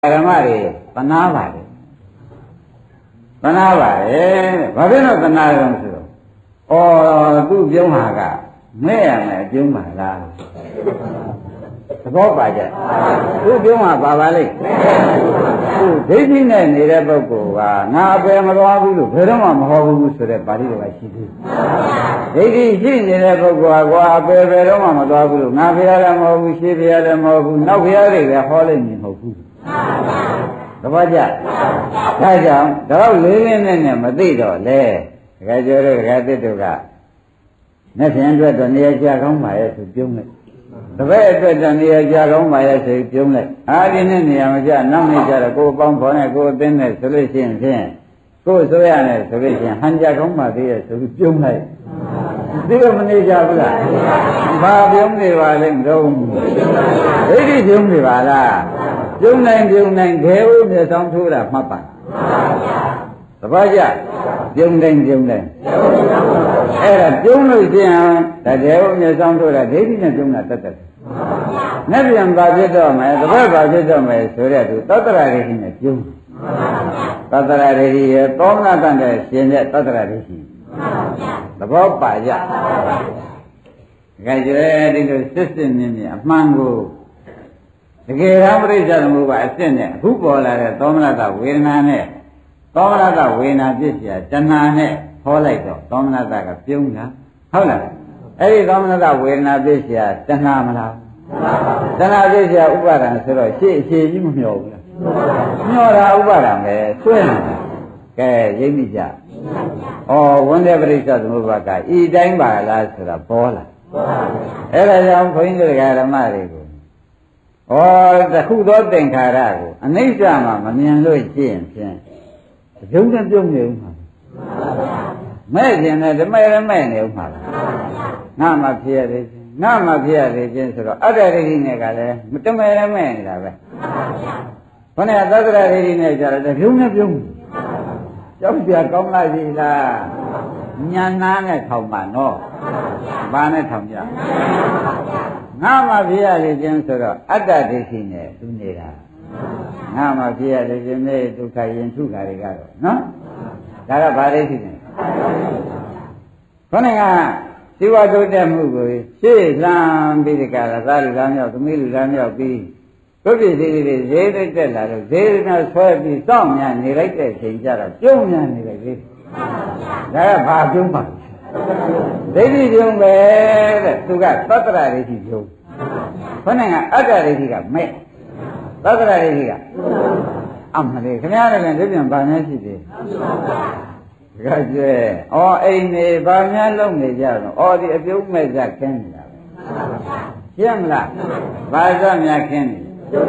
ဓမ္မတွေသနာပါတယ်သနာပါတယ်ဘာဖြစ်လို့သနာကြလဲဆိုတော့သူ့ပြုံးဟာကမဲ့ရမယ်ပြုံးပါလားသဘောပါကြသူ့ပြုံးဟာပါလိမ့်သူဒိဋ္ဌိနဲ့နေတဲ့ပုဂ္ဂိုလ်ကငါအပယ်မသွားဘူးလို့ဘယ်တော့မှမဟောဘူးဆိုတဲ့ပါဠိတော်ကရှိသေးတယ်ဒိဋ္ဌိရှိနေတဲ့ပုဂ္ဂိုလ်ကအပယ်ဘယ်တော့မှမသွားဘူးလို့ငါဖျားလည်းမဟုတ်ဘူးရှေးဖျားလည်းမဟုတ်ဘူးနောက်ဖျားတွေလည်းဟောလိမ့်မည်မဟုတ်ဘူးသဘောကျဒါကြောင့်တော့လေးလေးနဲ့မသိတော့လေတခါကျော်တို့တခါတစ်တို့ကနဲ့ဖြင့်အတွက်တော့နေရာကြကောင်းပါရဲ့သူပြုံးလိုက်တပည့်အတွက်တော့နေရာကြကောင်းပါရဲ့ဆိုပြုံးလိုက်အားဒီနဲ့နေရာမကြနောက်နေကြတော့ကိုယ်ပေါင်းဖော်နဲ့ကိုယ်အသင်းနဲ့ဆိုလို့ရှိရင်ဖြင့်ကိုယ်ဆိုရနဲ့ဆိုလို့ရှိရင်ဟန်ကြကောင်းပါသေးရဲ့ဆိုပြီးပြုံးလိုက်ဒီလိုမနေကြဘူးလားဘာပြုံးနေပါလဲမတော့ဒိဋ္ဌိပြုံးနေပါလားပြုံးနိုင်ခဲဦးမြေဆောင်ထိုးတာမှတ်ပါသဘောကျပြုံးတိုင်းအဲ့ဒါပြုံးလို့ရှိရင်ဒါခဲဦးမြေဆောင်ထိုးတာဒိဋ္ဌိနဲ့ပြုံးတာတတ်နဲ့ပြန်ပါဖြစ်တော့မယ်တပည့်ပါဖြစ်တော့မယ်ဆိုတဲ့သူသတ္တရာဒိဋ္ဌိနဲ့ပြုံးသတ္တရာဒိဋ္ဌိရဲ့သောမနာတန်တဲ့ရှင်တဲ့သတ္တရာဒိဋ္ဌိသဘောပါကြဒါကြဲဒီလိုစစ်မြင်အမှန်ကိုတကယ်တော့ပြိဿသမုပ္ပါအစစ်နဲ့အခုပေါ်လာတဲ့သောမနတဝေဒနာနဲ့သောမနတဝေဒနာပြည့်စရာတဏှာနဲ့ဟောလိုက်တော့သောမနတကပြုံးတာဟုတ်လားအဲ့ဒီသောမနတဝေဒနာပြည့်စရာတဏှာမလားတဏှာပြည့်စရာဥပါဒံဆိုတော့ရှေ့ကြီးမမျှော်ဘူးလားမျှော်တာဥပါဒံပဲဆွဲနေတာကဲရိပ်မိကြဝန္ဒေပရိစ္ဆသမုပ္ပါကဤတိုင်းပါလားဆိုတာပေါ်လာအဲ့ဒါကြောင့်ခွင်းတို့ဓမ္မတွေကိုတခုသောသင်္ခါရကိုအနိစ္စမှာမမြင်လို့ရှိရင်ဖြင့်ရုံနဲ့ပြုံးနေဦးမှာမဲ့ခြင်းနဲ့ဓမ္မရမဲ့နေဦးမှာငါမှဖြစ်ရတယ်ငါမှဖြစ်ရတယ်ချင်းဆိုတော့အတ္တဒိဋ္ဌိနဲ့ကလည်းဓမ္မရမဲ့နေတာပဲခொနဲ့သတ္တရာဒိဋ္ဌိနဲ့ကြတော့ရုံနဲ့ပြုံးကြောက်ပြကောင်းလားရှိလားညာနာနဲ့ထောင်ပါနော်ဘာနဲ့ထောင်ကြငါမှဖြစ်ရလေခြင်းဆိုတော့အတ္တဒိဋ္ဌိနဲ့သူနေတာငါမှဖြစ်ရလေခြင်းနဲ့ဒုက္ခရင်ထုတာတွေကတော့နော်ဒါကဘာဒိဋ္ဌိလဲခொနဲ့ကဇီဝတုတ်တဲ့မှုကိုရှေ့လမ်းပြီးဒီကရသားလူသားမြောက်သမီးလူသားမြောက်ပြီးတို့ပြည်စည်းတွေဈေးသိတက်လာတော့ဈေးနဲ့ဆွဲပြီးစောင့်မြန်နေလိုက်တဲ့ချိန်ကျတော့ပြုံးမြန်နေလိုက်လေဒါကဘာပြုံးပါဒိဋ္ဌိပြုံးပဲတဲ့သူကသတ္တရာဒိဋ္ဌိပြုံးခொနဲ့ကအတ္တဒိဋ္ဌိကမဲ့သတ္တရာဒိဋ္ဌိကအမလေးခင်ဗျားလည်းဒီပြန်ဗာများရှိသေးဒါကြဲအိမ်နေဗာများလုံးနေကြတော့ဒီအပြုံးမဲ့ကြခင်းနေတာပဲရှင်းမလားဘာကြများခင်းနေ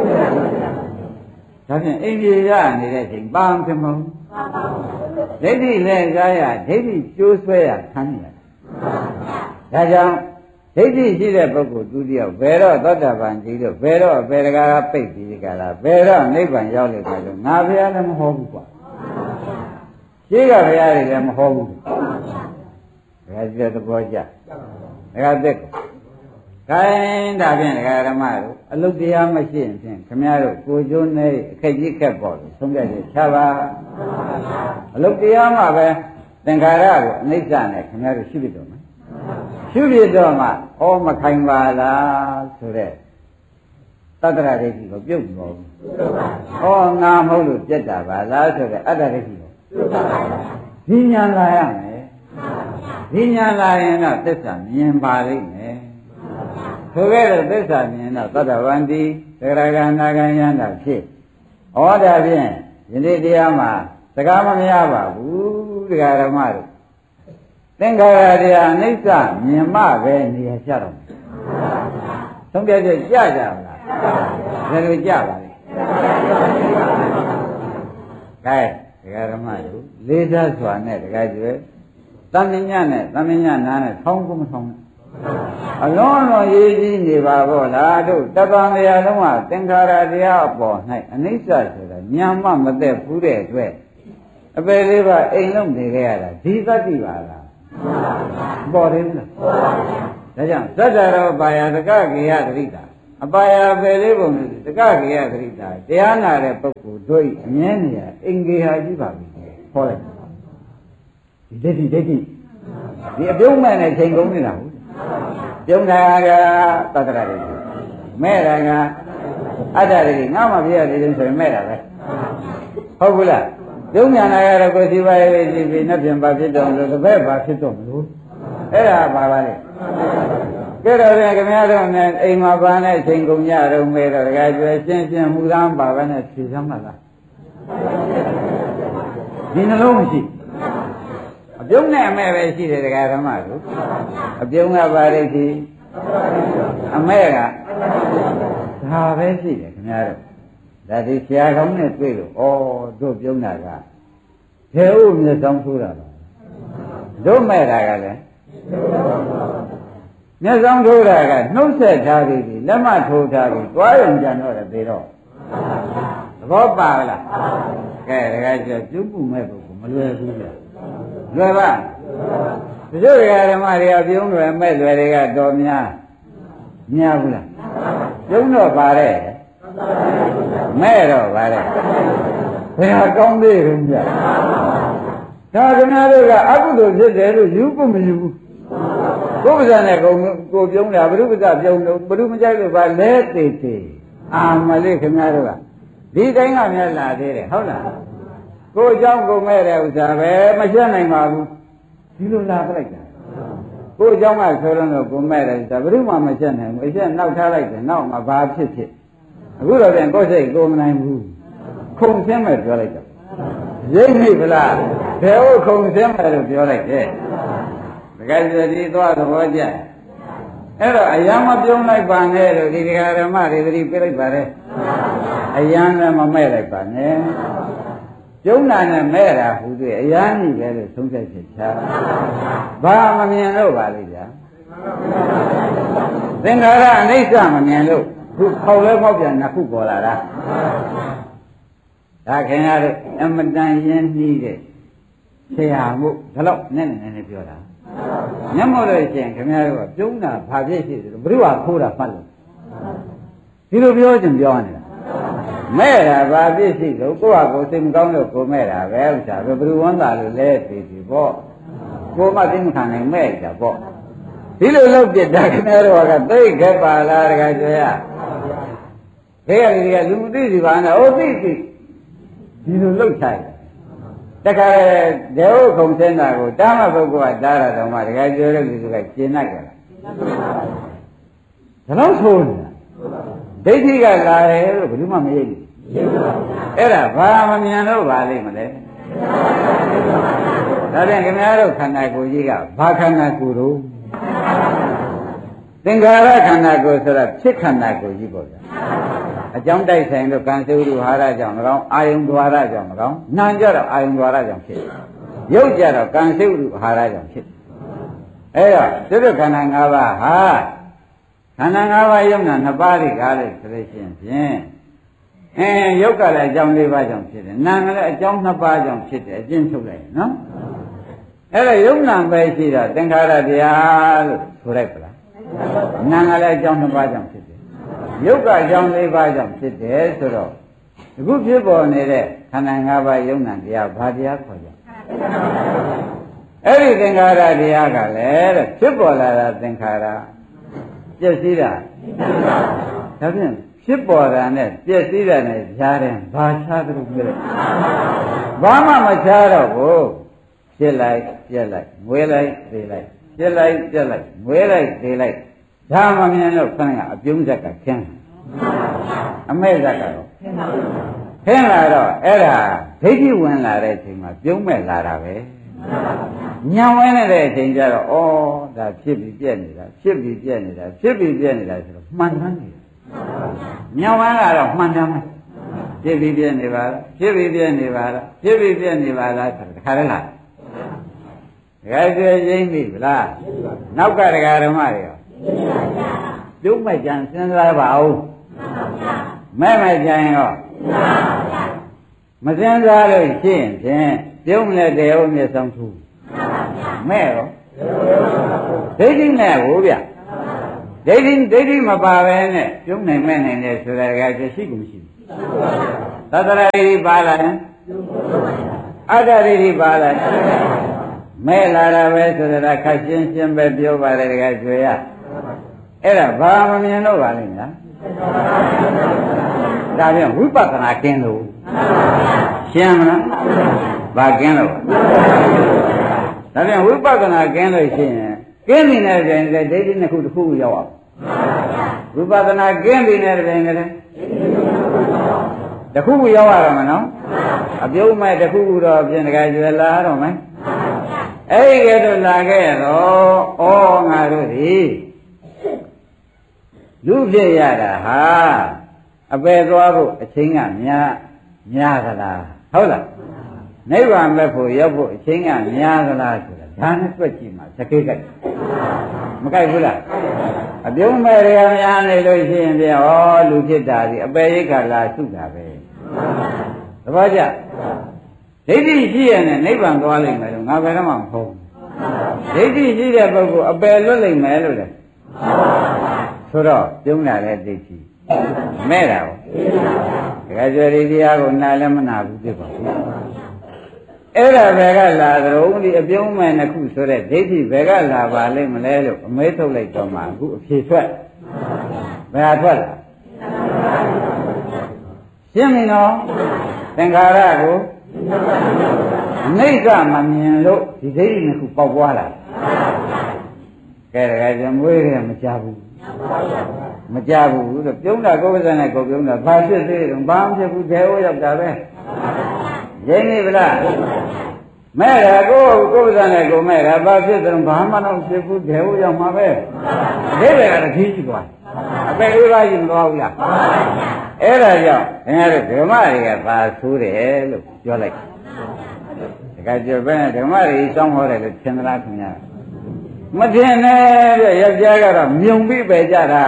ဒါဖြင့်အိမ်ကြီးရနေတဲ့ချိန်ပန်းဖြစ်မဟုတ်ဒိဋ္ဌိနဲ့ကာယဒိဋ္ဌိကျိုးဆွဲရခံရဒါကြောင့်ဒိဋ္ဌိရှိတဲ့ပုဂ္ဂိုလ်သူတယောက်ဘယ်တော့သောတာပန်ကြီးလို့ဘယ်တော့ဘယ်တကားပိတ်ပြီးကြလားဘယ်တော့နိဗ္ဗာန်ရောက်လိမ့်မယ်လို့ငါဘုရားလည်းမဟောဘူးကွာရှိကဘုရားတွေလည်းမဟောဘူးဒါကြည့်တဲ့သဘောကျဒါကသက်ခိုင်းဒါဖြင့်ဒကာဓမ္မတို့အလုတ်တရားမရှိရင်ဖြင့်ခမည်းတော်ကိုကျိုးနေအခက်ကြီးခက်ပေါ့လို့ဆုံးဖြတ်ချက်ချပါအလုတ်တရားမှာပဲသင်္ခါရကိုအနိစ္စနဲ့ခမည်းတော်ရှိပြီတော့မယ်ရှိပြီတော့မှမခိုင်ပါလားဆိုတဲ့သတ္တရာဒိဋ္ဌိကိုပြုတ်ပြီးတော့ငါမဟုတ်လို့ပြတ်တာပါလားဆိုတဲ့အတ္တဒိဋ္ဌိကိုဒီညာလာရမယ်ဒီညာလာရင်တော့သစ္စာမြင်ပါလိမ့်မယ်ဆိုခဲ့တဲ့သစ္စာမြင်တော့သတ္တဝန္တိသရဂန္နာကံယန္တာဖြစ်ဒါဖြင့်ယနေ့တရားမှာစကားမများပါဘူးတရားဓမ္မတို့သင်္ခါရတရားအနိစ္စမြင်မှပဲနေရာကျတော့သုံးပြချက်ကြကြပါလားဘယ်လိုကြပါလဲကဲတရားဓမ္မတို့လေးစားစွာနဲ့တရားကျွဲသမဉ္ဇနဲ့သမဉ္ဇနာနဲ့ထောင်းကုန်မထောင်းအလုံးစုံရေးကြည့်နေပါဘောလားတို့တပံတရားလုံးကသင်္ခါရတရားအပေါ်၌အနိစ္စဆိုတာညာမှမသက်ဘူးတဲ့အတွက်အပေလေးပါအိမ်လုံးနေခဲ့ရတာဒီသတ္တိပါလားပေါ်တယ်မလားဒါကြောင့်သတ္တရောဘာယတကကေယသတိတာအပါယပယ်လေးပုံတက္ကကေယသတိတာတရားနာတဲ့ပုဂ္ဂိုလ်တို့အမြဲနေရအင်္ဂေဟာကြီးပါပြီဟောလိုက်ဒီဒိဋ္ဌိဒီအပြုံးမဲ့နဲ့ချိန်ကုန်နေတာဟုတ်ပြုံးတာကသတ္တရတွေမဲ့တာကအတ္တတွေငါမှပြရတယ်ဆိုရင်မဲ့တာပဲဟုတ်ဘူးလားပြုံးညာနာရတော့ကိုယ်စီပါရေးကြည့်ပြီးနှစ်ပြန်ပါဖြစ်တော့လို့တစ်ဘက်ပါဖြစ်တော့မလို့အဲ့ဒါပါပါလေကဲတော့ခင်ဗျားတို့နဲ့အိမ်မှာပါနဲ့ချိန်ကုန်ကြတော့မဲတော့တကယ်ကျွဲရှင်းရှင်းမူသားပါပဲနဲ့ဖြေစမ်းပါလားဒီနှလုံးမရှိအပြုံးနဲ့အမဲ့ပဲရှိတယ်တရားဓမ္မတို့အပြုံးကပါလိမ့်ဒီအမဲ့ကဒါပဲရှိတယ်ခင်ဗျားတို့ဒါဒီဆရာကောင်းနဲ့တွေ့လို့ဩတို့ပြုံးတာကဘယ်ဥမျက်စောင်းထိုးတာလဲတို့မဲ့တာကလည်းမျက်စောင်းထိုးတာကနှုတ်ဆက်ထားပြီးလက်မထိုးထားပြီးတွားရုံကြံတော့တယ်ပြီးတော့သဘောပါလားကဲတကယ်ကျပြုံးမှုမဲ့ပုဂ္ဂိုလ်မလွယ်ဘူးကြလွယ်ပါတချို့ဓမ္မတွေကပြုံးလွယ်မဲ့လွယ်တွေကတော်များဘူးလားပြုံးတော့ပါတယ်မဲ့တော့ပါတယ်ဘယ်ဟာကောင်းသေးရုံကြဒါခင်ဗျားတို့ကအကုသိုလ်ဖြစ်တယ်လို့ယူဖို့မယူဘူးကိုယ်ပါးနဲ့ကိုပြုံးတာဘုရုပ္ပဇပြုံးလို့ဘုရုမကြိုက်လို့ပါလဲသေးသေးအာမလေးခင်ဗျားတို့ကဒီတိုင်းကမြတ်လာသေးတယ်ဟုတ်လားကိုယ်အကြောင်းကိုမဲ့တဲ့ဥစ္စာပဲမရှင်းနိုင်ပါဘူးဒီလိုလာပလိုက်တာကိုယ်အကြောင်းကဆိုလို့ကိုမဲ့တဲ့ဥစ္စာဘယ်သူမှမရှင်းနိုင်ဘူးအရှင်းနောက်ထားလိုက်တယ်နောက်မှဘာဖြစ်အခုတော့ပြန်ကိုယ်စိတ်ကိုမနိုင်ဘူးခုံဆင်းမဲ့ပြောလိုက်တာရိပ်မိဗလားဘယ်ဟုတ်ခုံဆင်းမဲ့လို့ပြောလိုက်တယ်တကယ်ဆိုဒီသွားသဘောကျအဲ့တော့အယံမပြုံးလိုက်ပါနဲ့လို့ဒီဓမ္မတွေသတိပေးလိုက်ပါတယ်အယံလည်းမမဲ့လိုက်ပါနဲ့ကျုံနာနဲ့မဲ့တာဟူတွေ့အယံကြီးပဲလို့သုံးချက်ဖြစ်ချာဘာမမြင်လို့ပါလိမ့်ဗျာသင်္ခါရအနိစ္စမမြင်လို့ခုခေါက်လဲပေါက်ပြန်နှစ်ခုပေါ်လာတာဒါခင်ဗျားတို့အမတန်ရင်းနှီးတဲ့ဆရာမှုဒါတော့နည်းနည်းပြောတာမျက်မှောက်လို့ရှိရင်ခင်ဗျားတို့ကပြုံးတာဘာဖြစ်ရှိတယ်ဘုရားခိုးတာမှတ်လို့ဒီလိုပြောချင်ပြောနေတာမဲ့တာဘာဖြစ်ရှိလို့ကိုယ့်ဟာကိုယ်စိတ်မကောင်းလို့ကိုမဲ့တာပဲဥစ္စာဘယ်သူဝန်တာလို့လဲသိပြီပေါ့ကိုမှသိမခံနိုင်မဲ့ကြပေါ့ဒီလိုလုပ်ပြတာခင်ဗျားတို့ကသိခဲ့ပါလားတခါကျရခေရဒီကလူမသိစီပါနဲ့အိုသိဒီလိုလုပ်ချိုက်တခါဒေဝခုံစင်းတာကိုတာမပုဂ္ဂိုလ်ကတားရတော့မှတခါကျတဲ့လူကကျင်နိုင်ကြလားဒါတော့ဆိုနေတာဒိဋ္ဌိကလာတယ်လို့ဘယ်သူမှမရိပ်ဘူးအဲ့ဒါဘာမမြင်လို့ပါလိမ့်မလဲဒါဖြင့်ခင်ဗျားတို့ခန္ဓာကိုယ်ကြီးကဘာခန္ဓာကိုယ်တို့သင်္ခါရခန္ဓာကိုယ်ဆိုတာဖြစ်ခန္ဓာကိုယ်ကြီးပေါ့ဗျာအကြောင်းတိုက်ဆိုင်လို့ကံစုရုဟာရကြောင့်၎င်းအာယုံဒွါရကြောင့်၎င်းနာကြတော့အာယုံဒွါရကြောင့်ဖြစ်ရုပ်ကြတော့ကံစုရုဟာရကြောင့်ဖြစ်အဲ့တော့သုတ္တခန္ဓာ၅ပါးဟာခန္ဓာ၅ပါးယုံနာ2ပါးတွေကားလို့ဆိုလို့ရှိရင်ဖြင့်ရုပ်ကလည်းအကြောင်း၄ပါးကြောင့်ဖြစ်တယ်နာကလည်းအကြောင်း2ပါးကြောင့်ဖြစ်တယ်အကျဉ်းထုတ်လိုက်နော်အဲ့တော့ယုံနာပဲရှိတော့သင်္ခါရတရားလို့ဆိုလိုက်ပလားနာကလည်းအကြောင်း2ပါးကြောင့်ဖြစ်တယ်ရုပ်ကအကြောင်း၄ပါးကြောင့်ဖြစ်တယ်ဆိုတော့အခုဖြစ်ပေါ်နေတဲ့ခန္ဓာ၅ပါးယုံနာတရားဘာတရားခေါ်ကြအဲ့ဒီသင်္ခါရတရားကလည်းတဲ့ဖြစ်ပေါ်လာတာသင်္ခါရပျက်စီးတာဒါဖြင့်ဖြစ်ပေါ်တာနဲ့ပျက်စီးတာနဲ့ကြားတယ်ဘာခြားသလိုပြောလိုက်ဘာမှမခြားတော့ဘူးဖြစ်လိုက်ပြက်လိုက်ငွေလိုက်သေးလိုက်ပြက်လိုက်ပြက်လိုက်ငွေလိုက်သေးလိုက်ဒါမှမြင်လို့ခဏကအပြုံးဇက်ကခင်းအမဲ့ဇက်ကတော့ခင်းလာတော့အဲ့ဒါဒိဋ္ဌိဝင်လာတဲ့အချိန်မှာပြုံးမဲ့လာတာပဲညံဝင်နေတဲ့အချိန်ကျတော့ဩဒါဖြစ်ပြီးပြက်နေတာဖြစ်ပြီးပြက်နေတာဖြစ်ပြီးပြက်နေတာဆိုတော့မှန်မှန်နေညံဝင်လာတော့မှန်တယ်ဖြစ်ပြီးပြက်နေပါလားဖြစ်ပြီးပြက်နေပါလားဖြစ်ပြီးပြက်နေပါလားဆိုတော့တခါတည်းလားတခါကျွေးရင်းပြီဗလားနောက်ကတခါဓမ္မတွေရောပြုံးမဲ့ကြံစဉ်းစားပါဦးမဲ့မဲ့ကြံရောမစဉ်းစားလို့ရှိရင်ဖြင့်ပြုံးလက်တယ်ဟုတ်မျက်စောင်းထူးမဲ့ရောဒိဋ္ဌိနဲ့ဟိုဗျဒိဋ္ဌိမပါပဲနဲ့ပြုံးနိုင်မဲ့နိုင်တယ်ဆိုတာကရှိကုန်မရှိဘူးသတ္တရာဒိဋ္ဌိပါလာရင်အတ္တဒိဋ္ဌိပါလာမဲ့လာတာပဲဆိုတာခက်ရှင်းရှင်းပဲပြောပါတယ်တကယ်ကျွေရအဲ့ဒါဘာမမြင်တော့ပါလိမ့်လားဒါပြန်ဝိပဿနာကင်းလို့ရှင်းမလားဘာကင်းလို့ဒါပြန်ဝိပဿနာကင်းလို့ရှိရင်ကင်းနေတဲ့တိုင်လည်းဒိဋ္ဌိနှစ်ခုတစ်ခုရောက်အောင်ဝိပဿနာကင်းနေတဲ့တိုင်လည်းတစ်ခုရောက်ရမှာနော်အပြုံးမဲ့တစ်ခုတော့ပြင်တကယ်ကျွယ်လာတော့မယ်အဲ့ဒီကဲတော့လာခဲ့တော့ဩငါတို့ဒီလူဖြစ်ရတာဟာအပယ်သွားဖို့အချိန်ကများသလားဟုတ်လားနိဗ္ဗာန်မဲ့ဖို့ရောက်ဖို့အချိန်ကများသလားဆိုတာဒါနဲ့တွက်ကြည့်မှသကေးကြိုက်မကြိုက်ဘူးလားအပြုံးမဲ့ရများနေလို့ရှိရင်ပြလူဖြစ်တာဒီအပယ်ရိတ်ခါလာစုတာပဲသဘောကျဒိဋ္ဌိရှိရနဲ့နိဗ္ဗာန်သွားလိမ့်မယ်လို့ငါဘယ်တော့မှမဟုတ်ဘူးဒိဋ္ဌိရှိတဲ့ပုဂ္ဂိုလ်အပယ်လွတ်လိမ့်မယ်လို့လေဆိုတော့ပြုံးလာတဲ့ဒိဋ္ဌိမဲ့တာကိုတကယ်ကြွယ်ဒီတရားကိုနားလည်းမနာဘူးပြပါဘူးအဲ့ဒါဘယ်ကလာသလဲဒီအပြုံးမဲ့နှစ်ခုဆိုတဲ့ဒိဋ္ဌိဘယ်ကလာပါလိမ့်မလဲလို့အမေးထုတ်လိုက်တော့မှအခုအဖြေထွက်ဘယ်ဟာထွက်လာရှင်းပြီနော်သင်္ခါရကိုအနိစ္စမမြင်လို့ဒီဒိဋ္ဌိနှစ်ခုပေါက်ပွားလာကဲတကယ်ကြမွေးတယ်မကြဘူးမကြဘူးလို့ပြုံးတာကိုယ်ပစံနဲ့ကိုယ်ပြုံးတာဘာဖြစ်သေးတယ်ဘာမှဖြစ်ဘူးတဲဟိုရောက်တာပဲရင်းနေဗလားမဲ့တာကိုယ်ပစံနဲ့ကိုယ်မဲ့တာဘာဖြစ်တယ်ဘာမှတော့ဖြစ်ဘူးတဲဟိုရောက်မှာပဲအသေးပဲကတော့ခီးကြည့်သွားအပေဥပါကြီးမသွားဘူးလားအဲ့ဒါကြောင့်ငါတို့ဓမ္မတွေကသာဆိုးတယ်လို့ပြောလိုက်တခါကျပဲဓမ္မတွေစောင်းဟောတယ်လို့သင်္သလားခင်ဗျာမထင်နဲ့ပြယောက်ျားကတော့မြုံပြီးပဲကြတာ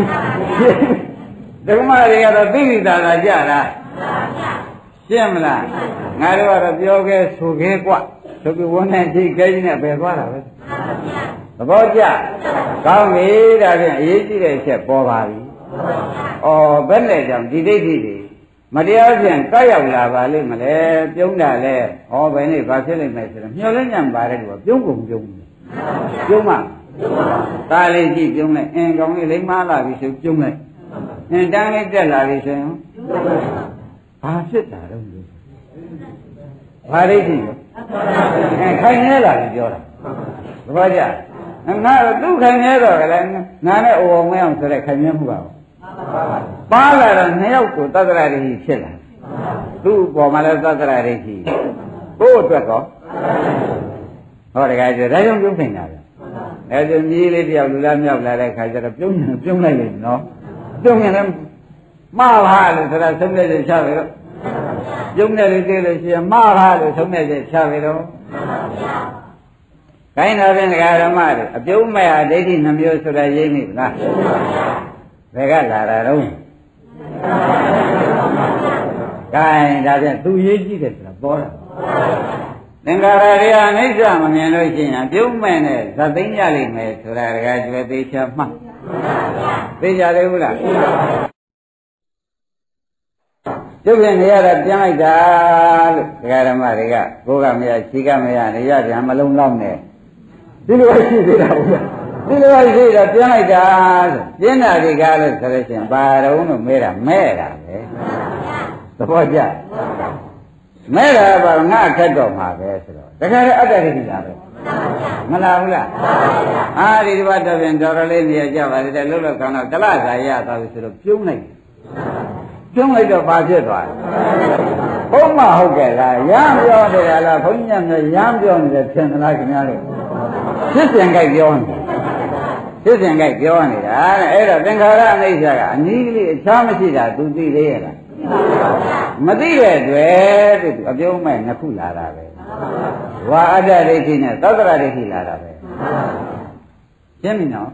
ဓမ္မတွေကတော့သိသိသာသာကြတာရှင်းမလားငါတို့ကတော့ပြောခဲ့ဆိုခဲ့กว่าဆိုပြီးဝန်းနဲ့ကြည့်ခဲကြီးနဲ့ပဲသွားတာပဲသဘောကျကောင်းပြီဒါဖြင့်အရေးကြီးတဲ့အချက်ပေါ်ပါပြီဩဘယ်နဲ့ကြောင့်ဒီဒိဋ္ဌိတွေမတရားဖြင့်ကောက်ရောက်လာပါလိမ့်မလဲပြုံးတာလဲဩဘယ်နေ့ဘာဖြစ်လိမ့်မယ်ဆိုတော့မျှော်လင့်ကြံပါတယ်လို့ပြုံးကုန်ပြုံးပြုံးမဒါလေးကြည့်ပြုံးလိုက်အင်းကောင်းလေးလိမ့်မလာပြီဆိုပြုံးလိုက်အင်းတန်းလေးတက်လာပြီဆိုရင်ဘာဖြစ်တာတော့ဘာဒိဋ္ဌိလဲခိုင်နေလာပြီပြောတာသဘောကျငါသူ့ခိုင်နေတော့ကလည်းငါနဲ့အိုအောင်မအောင်ဆိုတဲ့ခိုင်နေမှုပါပါလာတော့နှစ်ယောက်ကိုသတ္တရာဒိဋ္ဌိဖြစ်လာသူ့ပေါ်မှာလည်းသတ္တရာဒိဋ္ဌိကိုယ့်အတွက်ကောဟောတကယ်ကျဒါကြောင့်ပြုံးနေတာဗျအဲဆိုမြည်လေးတယောက်လူလားမြောက်လာတဲ့ခါကျတော့ပြုံးလိုက်လိမ့်နော်ပြုံးရင်လည်းမှားပါလို့ဆိုတာသုံးတဲ့ချက်ချပဲတော့ပြုံးတယ်လို့သိလို့ရှိရင်မှားပါလို့သုံးတဲ့ချက်ချပဲတော့ခိုင်းတော်ဖြင့်ဓမ္မတွေအပြုံးမဲ့ဟာဒိဋ္ဌိနှမျိုးဆိုတာရိပ်မိလားဘယ်ကလာတာတော့ခိုင်းဒါဖြင့်သူရေးကြည့်တယ်ဆိုတာပေါ်တာသင်္ခါရတွေအနိစ္စမမြင်လို့ရှိရင်ပြုံးမဲ့နဲ့ဇတ်သိမ်းရလိမ့်မယ်ဆိုတာတကယ်ကျွဲသေးချာမှတ်သိကြတယ်ဘူးလားကျုပ်လည်းနေရတာပြန်လိုက်တာလို့ဒကာဓမ္မတွေကကိုယ်ကမရခြေကမရနေရပြန်မလုံးလောက်နဲ့ဒီလိုရှိသေးတာဘူးဒီလိုရှိတာပြန်လိုက်တာဆိုပြင်းတာတွေကလို့ဆိုလို့ရှိရင်ဘာတုံးလို့မဲတာမဲ့တာပဲသဘောကျမဲ့တာဘာငါခက်တော့မှာပဲဆိုတော့တခါတည်းအတ္တဒိဋ္ဌိလာပဲမလားဘူးလားဒီဘတ်တော့ပြန်တော်တော်လေးနေရကြပါလေတဲ့လှုပ်လောက်ကောင်းတော့တလစာရသွားပြီဆိုတော့ပြုံးလိုက်တော့ဘာဖြစ်သွားလဲဘုံမဟုတ်ကဲ့လားရမ်းပြောတယ်လားဘုန်းကြီးများရမ်းပြောနေတယ်ထင်သလားခင်ဗျားတို့ဖြစ်စဉ်ကြိုက်ပြောနေတာတဲ့အဲ့တော့သင်္ခါရအနိစ္စကအနည်းကလေးအခြားမရှိတာသူသိသေးရဲ့လားမသိတဲ့အတွက်သူအပြုံးမဲ့နှစ်ခုလာတာပဲဝါအတ္တဒိဋ္ဌိနဲ့သတ္တရဒိဋ္ဌိလာတာပဲရှင်းပြီနော်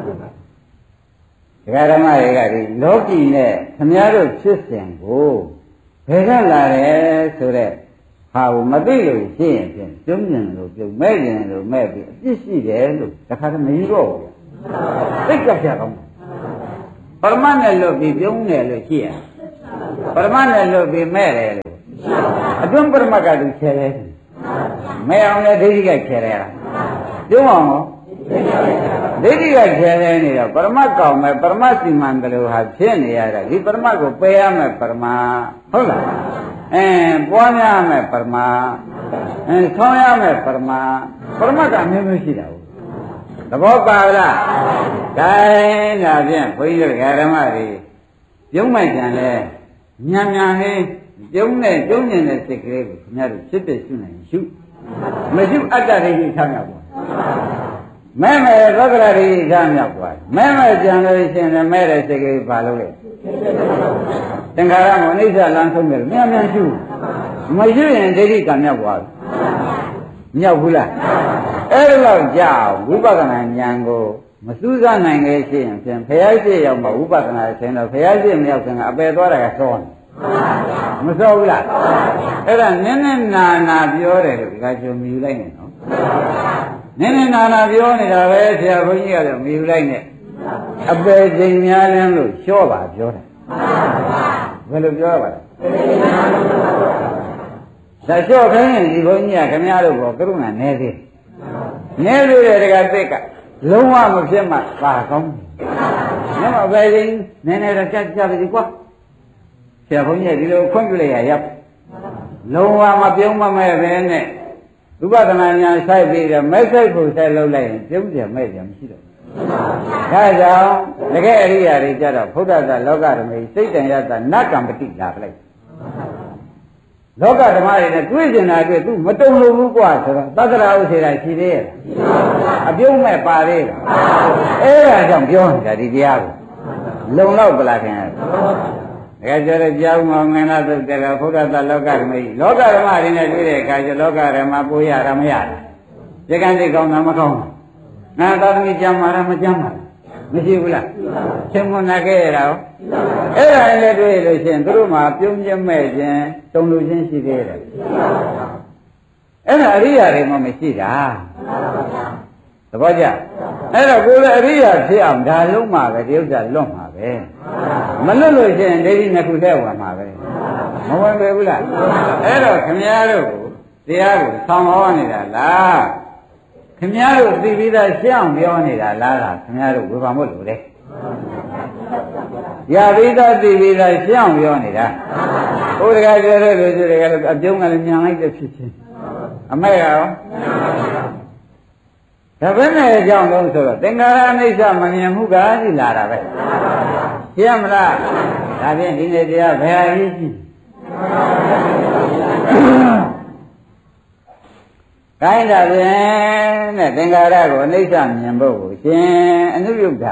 ဒကာဓမ္မတွေကဒီလောကီနဲ့ခမည်းတော်ဖြစ်စဉ်ကိုဘယ်ကလာတယ်ဆိုတော့ဟာကိုမသိလို့ရှိရင်ဖြင့်ပြုံးကျင်လို့ပြုံးမဲ့ကျင်လို့မဲ့ပြီးအပြစ်ရှိတယ်လို့တခါတည်းမယူတော့ဘူးသိကပ်ပြကောင်းပရမတ်နဲ့လွတ်ပြီးပြုံးတယ်လို့ရှိရပရမတ်နဲ့လွတ်ပြီးမဲ့တယ်လို့အတွင်းပရမတ်ကသူချဲတယ်မဲ့အောင်လည်းဒိဋ္ဌိကချဲတယ်လားပြုံးအောင်ဒိဋ္ဌိကချဲတယ်နေတော့ပရမတ်ကောင်းမဲ့ပရမတ်စီမံတယ်လို့ဟာဖြစ်နေရတာဒီပရမတ်ကိုပယ်ရမယ်ပရမတ်ဟုတ်လားပွားများမယ်ပရမတ်ဆောင်းရမယ်ပရမတ်ပရမတ်ကအမျိုးမျိုးရှိတာဟုတ်သဘောပါလားဒါဖြင့်ဘုန်းကြီးတို့ဓမ္မတွေပြုံးမိုက်ကြံလဲညံလေးပြုံးနဲ့ပြုံးကျင်တဲ့စိတ်ကလေးကိုခင်ဗျားတို့ဖြစ်ဖြစ်ရှုနိုင်ရှုမရှိအတ္တဒိဋ္ဌိထားမြောက်ပါမဲသောကရာဒိဋ္ဌိထားမြောက်ပါမဲကြံလို့ရှင်လည်းမဲတဲ့စိတ်ကလေးပါလို့လေသင်္ခါရမအိဋ္ဌလမ်းဆုံးတယ်မြန်ရှုမရှိရင်ဒိဋ္ဌိကမြောက်သွားမြောက်ဘူးလားအဲ့ဒါတော့ကြာဝိပဿနာဉာဏ်ကိုမစူးစမ်းနိုင်လေရှိရင်ဖြင့်ဘုရားရှိရောက်မှဝိပဿနာဆင်းတော့ဘုရားရှိမရောက်ခင်ကအပယ်သွားတာကစောနေမစောဘူးလားအဲ့ဒါနည်းနည်းနာပြောတယ်လို့ဒီကကျုံမြူလိုက်နေနော်နည်းနည်းနာပြောနေတာပဲဆရာဘုန်းကြီးကတော့မြူလိုက်နေအပယ်ချိန်များလင်းလို့လျှော့ပါပြောတယ်ဘယ်လိုပြောရပါလဲဒါလျှော့ခိုင်းရင်ဒီဘုန်းကြီးကခင်ဗျားတို့ကကရုဏာနည်းသေးတဲ့တကသက်ကလုံးဝမဖြစ်မှပါကောင်းတယ်။ညမပဲရင်နည်းနည်းတော့ကြပြီကွာ။ဆရာဘုန်းကြီးဒီလိုခွင့်ပြုလိုက်ရရပ်လုံးဝမပြုံးမမဲ့ပဲနဲ့ဝိပဿနာဉာဏ်ဆိုင်ပြီးတော့မဲ့ဆိုင်ဖို့ဆက်လုပ်လိုက်ရင်ပြုံးတယ်မဲ့တယ်မရှိတော့ဘူး။ဒါကြောင့်တကယ်အရိယာတွေကြတော့ဘုဒ္ဓသာလောကဓမ္မစိတ်တန်ရတာနတ်ကံပတိလာပလိုက်လောကဓမ္မတွေနဲ့တွေ့ကျင်တာတွေ့သူမတုံလို့ဘူးกว่าဆိုတော့သတ္တရာဥစေတာရှိသေးရဲ့အပြုံးမဲ့ပါသေးလားအဲ့ဒါကြောင့်ပြောနေတာဒီတရားကိုလုံလောက်ပလားခင်ဗျာတကယ်ပြောတဲ့ကြောင်းမောင်ငင်လာသုတ်တယ်ဘုရားသလောကဓမ္မကြီးလောကဓမ္မတွေနဲ့တွေ့တဲ့အခါကျလောကဓမ္မပိုးရတာမရဘူးဒီကံစိတ်ကောင်းတာမကောင်းဘူးနာသာသမီးကြမ်းမာတာမကြမ်းမာဘူးမရှိဘူးလားချင်းမနာခဲ့ရတာရောအဲ့ဒါလည်းတွေ့လို့ရှိရင်သူတို့မှာပြုံးခြင်းမဲ့ခြင်းတုံလို့ခြင်းရှိသေးတယ်အဲ့ဒါအရိယာတွေမှမရှိတာသဘောကျအဲ့တော့ကိုယ်လည်းအရိယာဖြစ်အောင်ဒါလုံးမှာပဲဒီဥစ္စာလွတ်မှာပဲမလွတ်လို့ရှိရင်ဒိဋ္ဌိနှစ်ခုတည်းဝင်မှာပဲမဝင်ပဲဘူးလားအဲ့တော့ခမည်းတော်ကိုတရားကိုဆောင်းဟောနေတာလားခင်ဗျားတို့သိပြီးသားရှင်းအောင်ပြောနေတာလားလားခင်ဗျားတို့ဝေဖန်ဖို့လိုတယ်ရပြီးသားသိပြီးသားရှင်းအောင်ပြောနေတာဘုရားပြောတဲ့လူတွေကတော့အပြုံးကလည်းမြန်လိုက်တဲ့ဖြစ်ချင်းအမေရောဒါပဲနဲ့အကြောင်းလုံးဆိုတော့သင်္ခါရအိဋ္ဌမမြင်မှုကဒီလာတာပဲရှင်းမလားဒါဖြင့်ဒီနေ့တရားဘယ်အရေးကြီးကိုင်းတာဖြင့်နဲ့သင်္ခါရကိုအိဋ္ဌမြင်ဖို့ကိုရှင်အနုယုဒ္ဓ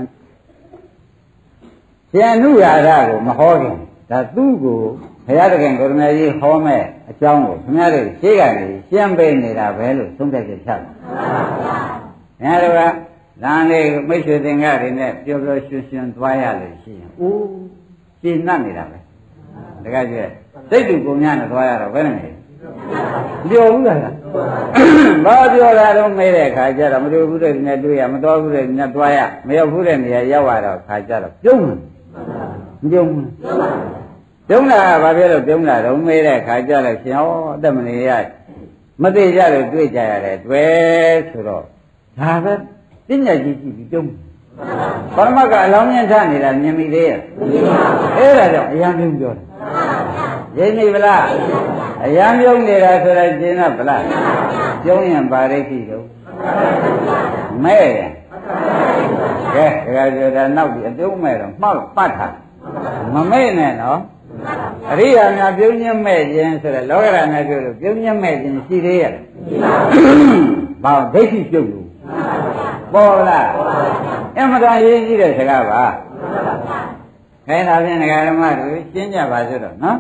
ရှင်အနုရာဓကိုမဟောခင်ဒါသူ့ကိုဘုရားသခင်ကိုရမကြီးဟောမဲ့အကြောင်းကိုခင်ဗျားတို့ရှေ့ကနေရှင်းပေးနေတာပဲလို့သုံးသပ်ချက်ချတယ်။ခင်ဗျားတို့ကလမ်းလေးမိတ်ဆွေသင်္ကတွေနဲ့ပျော်ပျော်ရွှင်ရွှင်သွားရလို့ရှိရင်အိုးရှင်းနှံ့နေတာပဲ။တကယ်ကျစိတ်တူပုံများနဲ့သွားရတော့ဘယ်နဲ့လဲ။ပြောဘူးလား။ဘာပြောတာတော့မေးတဲ့အခါကျတော့မတွေ့ဘူးတဲ့နဲ့တွေ့ရမတော်ဘူးတဲ့နဲ့သွားရမရောက်ဘူးတဲ့နေရာရောက်လာတော့ခါကျတော့ပြုံးတယ်။မပြုံးဘူး။ပြုံးတာကဘာဖြစ်လို့ပြုံးတာတော့မေးတဲ့အခါကျတော့ရှင်ဟောအသက်မနေရမသိကြလို့တွေ့ကြရတယ်တွေ့ဆိုတော့ဒါပဲပညာကြီးကြည့်ပြီးပြုံးပရမတ်ကအလောင်းမြင်ထားနေတာမြင်ပြီလေအဲ့ဒါကြောင့်အရန်ပြုံးပြောတယ်ရင်းနေဗလားအရန်ပြုံးနေတာဆိုတော့ရှင်းတော့ဗလားပြုံးရင်ပါရိတ်ရှိတော့မဲ့ရကဲဒါကြတာနောက်ပြီးအပြုံးမဲ့တော့မှတ်ပတ်ထားမမဲ့နဲ့နော်အရိယာများပြုံးညက်မဲ့ခြင်းဆိုတော့လောကရဏပြောလို့ပြုံးညက်မဲ့ခြင်းရှိသေးရဲ့ဘာဒိဋ္ဌိပြုတ်လို့ပေါ်လားအမှန်တရားရေးကြည့်တဲ့စကားပါခိုင်းတာဖြင့်ဒကာဓမ္မတို့ရှင်းကြပါစို့တော့နော်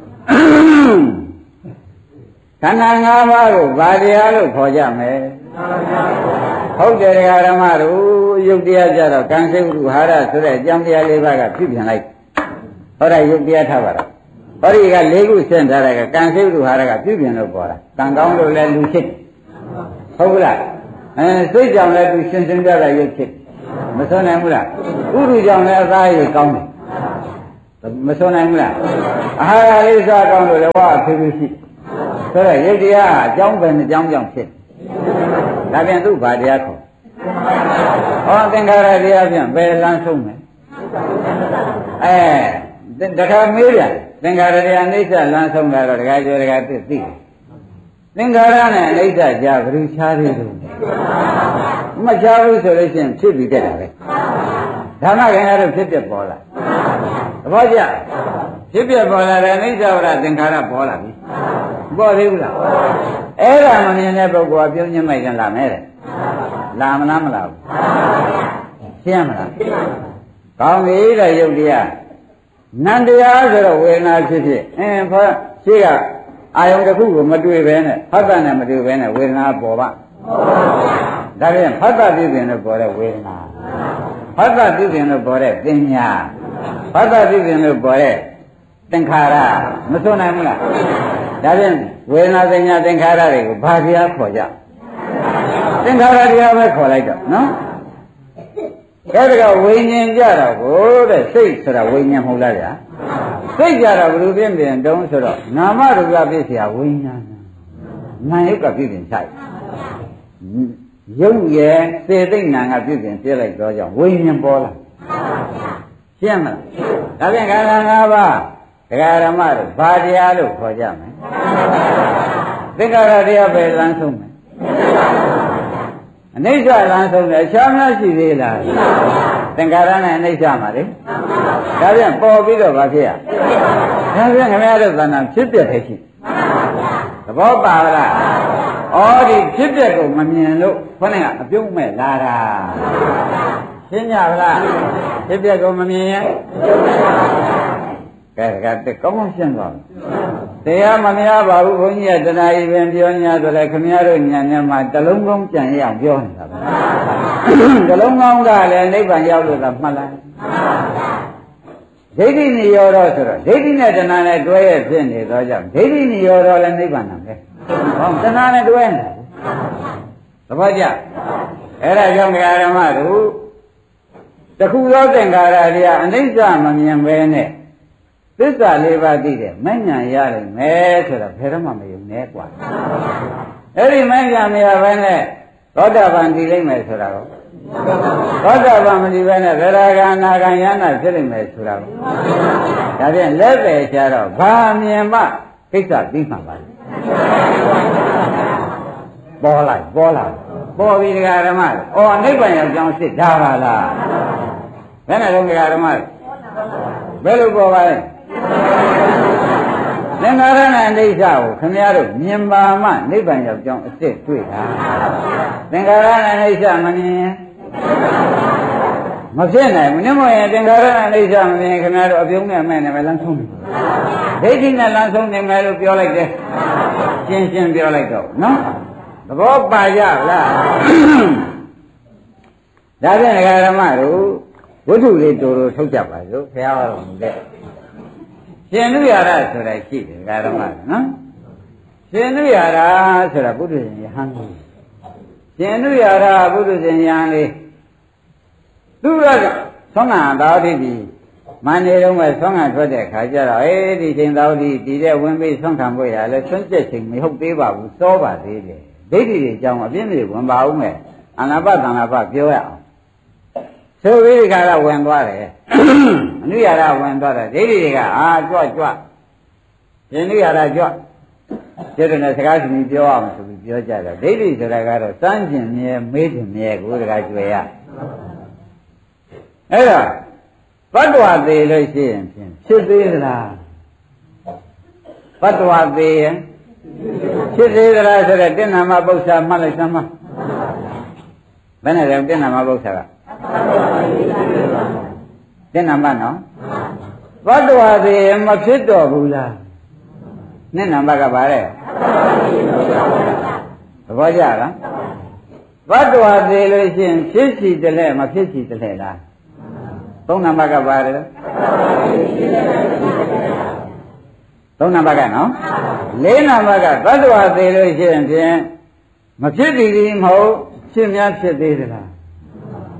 ခန္ဓာ၅ပါးကိုဗာတရားလို့ခေါ်ကြမယ်ဟုတ်တယ်ဒကာဓမ္မတို့ယုတ်တရားကြတော့ကံစိတ်ဝိဟာရဆိုတဲ့အကြောင်းတရား၄ပါးကပြုပြင်လိုက်ဟောရယုတ်တရားထားပါတော့ဟောဒီက၄ခုဆင့်ထားတဲ့ကကံစိတ်ဝိဟာရကပြုပြင်လို့ပေါ်တာကံကောင်းလို့လည်းလူဖြစ်ဟုတ်လားစိတ်ကြောင့်လည်းသူရှင်းရှင်းပြတာရုပ်ဖြစ်မစွနိုင်ဘူးလားဥရုကြောင့်လည်းအသားရည်ကောင်းတယ်မစွနိုင်ဘူးလားအာဟာရလေးစားကောင်းလို့လည်းဝါဖေးဖေးရှိဆိုတော့ယုတ်တရားအကြောင်းပဲအကြောင်းကြောင့်ဖြစ်ဒါပြန်သူ့ဘာတရားခေါ်ဟောသင်္ခါရတရားပြန်ဘယ်လမ်းဆုံးမယ်တခါမေးပြန်သင်္ခါရတရားအိဋ္ဌလမ်းဆုံးတာတော့တခါကျော်တခါသိတယ်သင်္ခါရနဲ့အိဋ္ဌကြဘယ်လိုခြားသေးလို့မခြားဘူးဆိုလို့ရှိရင်ဖြစ်ပြီးတက်တာပဲဓမ္မခင်ရတော့ဖြစ်ပြပေါ်လာသဘောကျဖြစ်ပြပေါ်လာတယ်အိဋ္ဌဝရသင်္ခါရပေါ်လာပြီပေါ်သေးဘူးလားအဲ့ဒါမမြင်တဲ့ပုဂ္ဂိုလ်ကပြုံးညမိုက်ကြလာမယ်တဲ့လာမလားမလာဘူးရှင်းမလားကောင်းပြီတဲ့ယုတ်တရားနန္တရားဆိုတော့ဝေဒနာဖြစ်ဖြစ်ဖောရှိကအာယုံတစ်ခုကိုမတွေ့ပဲနဲ့ဖတ်တာနဲ့မတွေ့ပဲနဲ့ဝေဒနာပေါ်ပါဒါပြန်ဖတ်တာပြုပြင်လို့ပေါ်တဲ့ဝေဒနာဖတ်တာပြုပြင်လို့ပေါ်တဲ့ပညာဖတ်တာပြုပြင်လို့ပေါ်တဲ့သင်္ခါရမစွနိုင်ဘူးလားဒါပြန်ဝေဒနာပညာသင်္ခါရတွေကိုဘာတရားခေါ်ကြသင်္ခါရတရားပဲခေါ်လိုက်တော့နော်အဲ့ဒါကဝိညာဉ်ကြတော့ကိုတဲ့စိတ်ဆိုတာဝိညာဉ်မဟုတ်လားဗျာစိတ်ကြတော့ဘယ်လိုပြင်တုံးဆိုတော့နာမရူပဖြစ်เสียဝိညာဏနာယုတ်ကဖြစ်ပြင်ဆိုင်ရုပ်ရဲ့စေသိဏကဖြစ်ပြင်ပြလိုက်တော့ကြောင့်ဝိညာဉ်ပေါ်လာရှင်းမလားဒါပြန်ခန္ဓာ၅ပါးတရားဓမ္မတို့ဘာတရားလို့ခေါ်ကြမလဲသင်္ခါရတရားပဲလမ်းဆုံးမယ်အနိစ္စလမ်းဆုံးတယ်အခြားများရှိသေးလားသင်္ခါရနဲ့အနိစ္စမှာလေဒါပြန်ပေါ်ပြီးတော့ဘာဖြစ်ရဒါပြန်ခင်ဗျားတို့သဏ္ဍာန်ဖြစ်ပြတဲ့ရှိသဘောပါလားဩဒီဖြစ်ပြကိုမမြင်လို့ခေါင်းကအပြုံးမဲ့လာတာရှင်းကြပါလားဖြစ်ပြကိုမမြင်ရင်ကဲတက်ကောင်းရှင်းသွားတယ်တရားမများပါဘူးဘုန်းကြီးကတဏှာကြီးပင်ပြောညာဆိုလဲခမည်းတော်ညာနဲ့မှတလုံးကောင်းကြံရအောင်ပြောနေတာပဲတလုံးကောင်းကလည်းနိဗ္ဗာန်ရောက်လို့သာမှတ်လိုက်ဒိဋ္ဌိနိရောဓဆိုတော့ဒိဋ္ဌိနဲ့တဏှာနဲ့တွဲရဖြစ်နေတော့ကြောင့်ဒိဋ္ဌိနိရောဓလည်းနိဗ္ဗာန်နာပဲဟောတဏှာနဲ့တွဲနေတာသဘောကျအဲ့ဒါကြောင့်ဓမ္မတို့တခုသောသင်္ခါရတရားအနိစ္စမမြင်ပဲနဲ့သစ္စာလေးပါးသိတယ်မဉ္ဇဏ်ရလိမ့်မယ်ဆိုတော့ဘယ်တော့မှမယုံနဲ့กว่าအဲ့ဒီမဉ္ဇဏ်မရဘဲနဲ့သောတာပန်တည်လိမ့်မယ်ဆိုတာကိုသောတာပန်မတည်ဘဲနဲ့သရဂါနာဂံယနာဖြစ်လိမ့်မယ်ဆိုတာကိုဒါဖြင့်လက်ပဲချတော့ဘာမြင်မှကိစ္စပြီးမှပါလေပေါ်လာပေါ်ပြီးဓမ္မဩနိဗ္ဗာန်ရောက်ကြောင်းစစ်ဒါပါလားဘယ်နဲ့တော့ဓမ္မဘယ်လိုပေါ်ပါလဲသင်္ခါရနဲ့အိဋ္ဌကိုခင်ဗျားတို့မြင်ပါမှနိဗ္ဗာန်ရောက်ကြောင်းအစ်စ်တွေ့တာသင်္ခါရနဲ့အိဋ္ဌမမြင်မဖြစ်နိုင်ဘူးနည်းမရင်သင်္ခါရနဲ့အိဋ္ဌမမြင်ခင်ဗျားတို့အပြုံးနဲ့မဲ့နဲ့ပဲလမ်းဆုံးတယ်ဒိဋ္ဌိနဲ့လမ်းဆုံးနေမယ်လို့ပြောလိုက်တယ်ရှင်းပြောလိုက်တော့နော်သဘောပါကြလားဒါဖြင့်ဓမ္မတို့ဝိတ္ထုလေးတူတူထုတ်ကြပါစို့ဘုရားတော်မူတဲ့ရှင်နုရရဆိုတာရှိတယ်ဓမ္မနော်ရှင်နုရရဆိုတာပုထုဇဉ်ယဟန်ကိုရှင်နုရရပုထုဇဉ်ယဟန်လေးသူကသောငါသာဝတိကြီးမန္တေတုံးကသောငါထွက်တဲ့ခါကျတော့ဒီချိန်သာဝတိတည်တဲ့ဝင်ပြီးဆွမ်းခံဖို့ရလဲဆွမ်းကျက်ချိန်မဟုတ်သေးပါဘူးစောပါသေးတယ်ဒိဋ္ဌိတွေအကြောင်းအပြင်းတွေဝင်ပါဦးမယ်အနာပသံဃာပပြောရအောင်ဆိုပြီးဒီကရဝင်သွားတယ်အနုရရဝင်သွားတယ်ဒိဋ္ဌိတွေကကြွရှင်နုရရကြွကျတဲ့နဲ့စကားရှင်ပြောအောင်ဆိုပြီးပြောကြတယ်ဒိဋ္ဌိဆိုတာကတော့စမ်းကျင်မြဲမေးကျင်မြဲကိုတကားကျွေရအဲ့ဒါဘတ်တော်သေးလို့ရှိရင်ဖြင့်ဖြစ်သေးသလားဘတ်တော်သေးရင်ဖြစ်သေးသလားဆိုတော့တဏ္ဍာမပု္ပ္ပာမှတ်လိုက်စမ်းမဘယ်နဲ့လဲတဏ္ဍာမပု္ပ္ပာကတဏ္ဍာမနော်ဘတ်တော်သေးရင်မဖြစ်တော့ဘူးလားနှစ်နံပါတ်ကပါလေသဘောကျလားဘတ်တော်သေးလို့ရှိရင်ဖြစ်စီတလဲမဖြစ်စီတလဲလားသုံးနံပါတ်ကပါတယ်သုံးနံပါတ်ကနော်လေးနံပါတ်ကသတ္တဝါသေးလို့ရှိရင်ဖြင့်မဖြစ်သည်မဟုတ်ဖြစ်များဖြစ်သေးသလား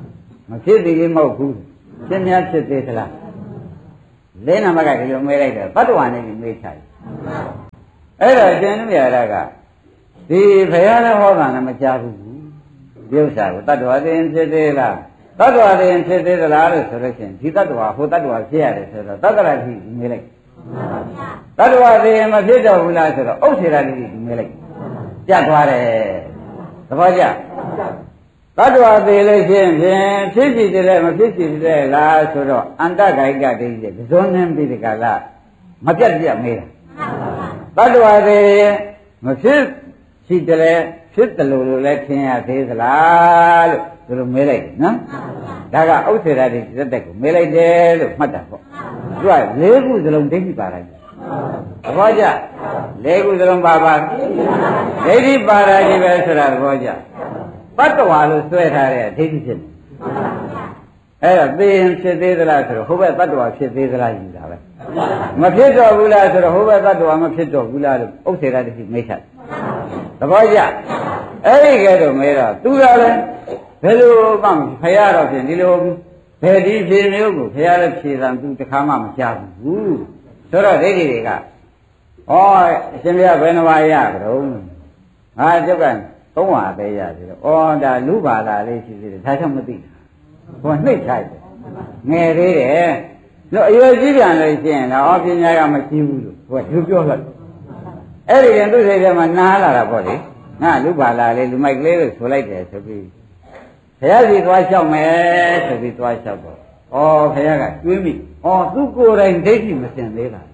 mà thiết thì cái màu cũ trên nhà thiết thì thế là lấy nằm cái cái mê đây rồi bắt hoàn này mê chạy ấy rồi trên nó bây giờ cả thì phải là họ là mà cha cũng điều sao tát đoá thì thiết thì là tát đoá thì thiết thì là rồi rồi xem thì tát đoá hồ tát đoá kia rồi rồi tát đoá thì mê đây tát đoá thì mà thiết đâu là rồi ốc thì là gì mê đây cha đoá đấy đúng không cha tát đoá thì lấy xem thiết gì thì là mà thiết gì thì là rồi anh ta cái gì cái zone em thì cái là mà chết gì mê tát đoá thì mà thiết gì thì là thiết từ lâu lại thiên thế là rồi mê đây nèဒါကဥစ္စေရာတွေတက်တက်ကိုမေးလိုက်တယ်လို့မှတ်တာပေါ့သူက၄ခုစလုံးဒိဋ္ဌိပါလိုက်သဘောကျ၄ခုစလုံးပါဒိဋ္ဌိပါဒကြီးပဲဆိုတာသဘောကျပတ္တဝါလို့ဆွဲထားတဲ့ဒိဋ္ဌိဖြစ်နေအဲ့တော့သိရင်ဖြစ်သေးသလားဆိုတော့ဟိုဘက်ပတ္တဝါဖြစ်သေးသလားယူတာပဲမဖြစ်တော့ဘူးလားဆိုတော့ဟိုဘက်ပတ္တဝါမဖြစ်တော့ဘူးလားလို့ဥစ္စေရာတွေမေးချက်သဘောကျအဲ့ဒီကဲတော့မေးတော့သူကလည်းဘယ်လိုမှဖရတော့ဖြင့်ဒီလိုဘယ်ဒီဖြေမျိုးကိုဖရလည်းဖြေတာသူတခါမှမကြားဘူးဆိုတော့ဒိဋ္ဌိတွေကဩအရှင်ဘုရားဘယ်နှပါးရကြတော့ငါကျုပ်က3ပါးပဲရပြီတော့ဩဒါလူပါလာလေးရှိသေးတယ်ဒါကြောင့်မသိဘူးဟိုနှိမ့်ထိုက်တယ်ငယ်သေးတယ်လို့အရွယ်ကြီးပြန်လို့ရှိရင်တော့ပညာကမရှိဘူးလို့ဟိုကလူပြောလိုက်အဲ့ဒီရင်သူ့စိတ်ထဲမှာနားလာတာပေါ့လေငါလူပါလာလေးလူမိုက်ကလေးလို့ဆိုလိုက်တယ်ဆိုပြီးဘုရားစီသွားလျှောက်မယ်ဆိုပြီးသွားလျှောက်တော့ဩဘုရားကတွေးမိဩသူကိုယ်တိုင်ဒိဋ္ဌိမစင်သေးတာ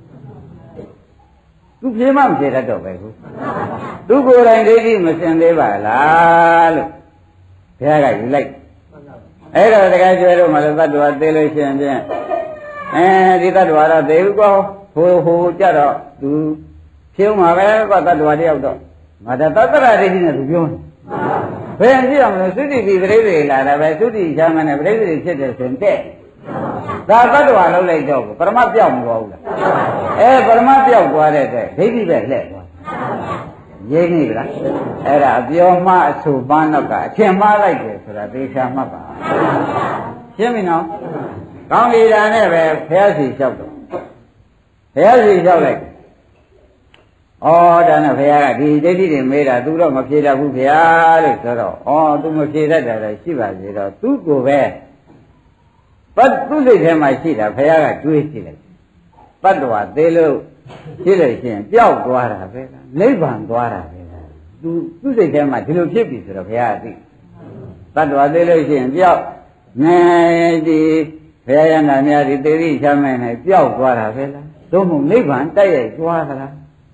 သူပြေမမပြေတတ်တော့ပဲဟုတ်သူကိုယ်တိုင်ဒိဋ္ဌိမစင်သေးပါလားလို့ဘုရားကယူလိုက်အဲ့တော့တခါကျွဲတော့မှလည်းတတ္တဝါသေးလို့ရှိရင်ဖြင့်ဒီတတ္တဝါတော့သေဘူးကောဟိုကြတော့သူဖြုံးမှာပဲကတတ္တဝါတယောက်တော့ငါတတ္တရဒိဋ္ဌိနဲ့သူပြောနေဘယ်ကြည့်အောင်လဲသုတိပိပရိသေလာတာပဲသုတိချမ်းမနဲ့ပရိသေဖြစ်တယ်ဆိုရင်တဲ့ဒါတတ္တဝါလုံးလိုက်တော့ပရမတ်ပြောက်မသွားဘူးလားပရမတ်ပြောက်သွားတဲ့အတွက်ဒိဋ္ဌိပဲလှည့်သွားရင်းနေလားအဲ့ဒါပြောမှအဆူပန်းတော့ကအထင်မှားလိုက်တယ်ဆိုတာသေချာမှတ်ပါရှင်းပြီနော်ကောင်းပြီဒါနဲ့ပဲဘုရားစီလျှောက်တော့ဘုရားစီလျှောက်လိုက်ဩဒါနဲ့ဘုရားကဒီဒိဋ္ဌိတွေမေးတာသူတော့မဖြေတတ်ဘူးဗျာလို့ဆိုတော့ဩသူမဖြေတတ်တာလည်းရှိပါသေးတော့သူကိုပဲသူ့စိတ်ထဲမှာရှိတာဘုရားကတွေးကြည့်လိုက်ပတ္တဝါသေးလို့ရှိလို့ရှိရင်ပျောက်သွားတာပဲနိဗ္ဗာန်သွားတာပဲသူ့စိတ်ထဲမှာဒီလိုဖြစ်ပြီဆိုတော့ဘုရားကသိပတ္တဝါသေးလို့ရှိရင်ပျောက်နေဒီဘုရားရဟန္တာများဒီသေတိချမ်းမဲ့နဲ့ပျောက်သွားတာပဲလားသို့မဟုတ်နိဗ္ဗာန်တိုက်ရိုက်သွားသလား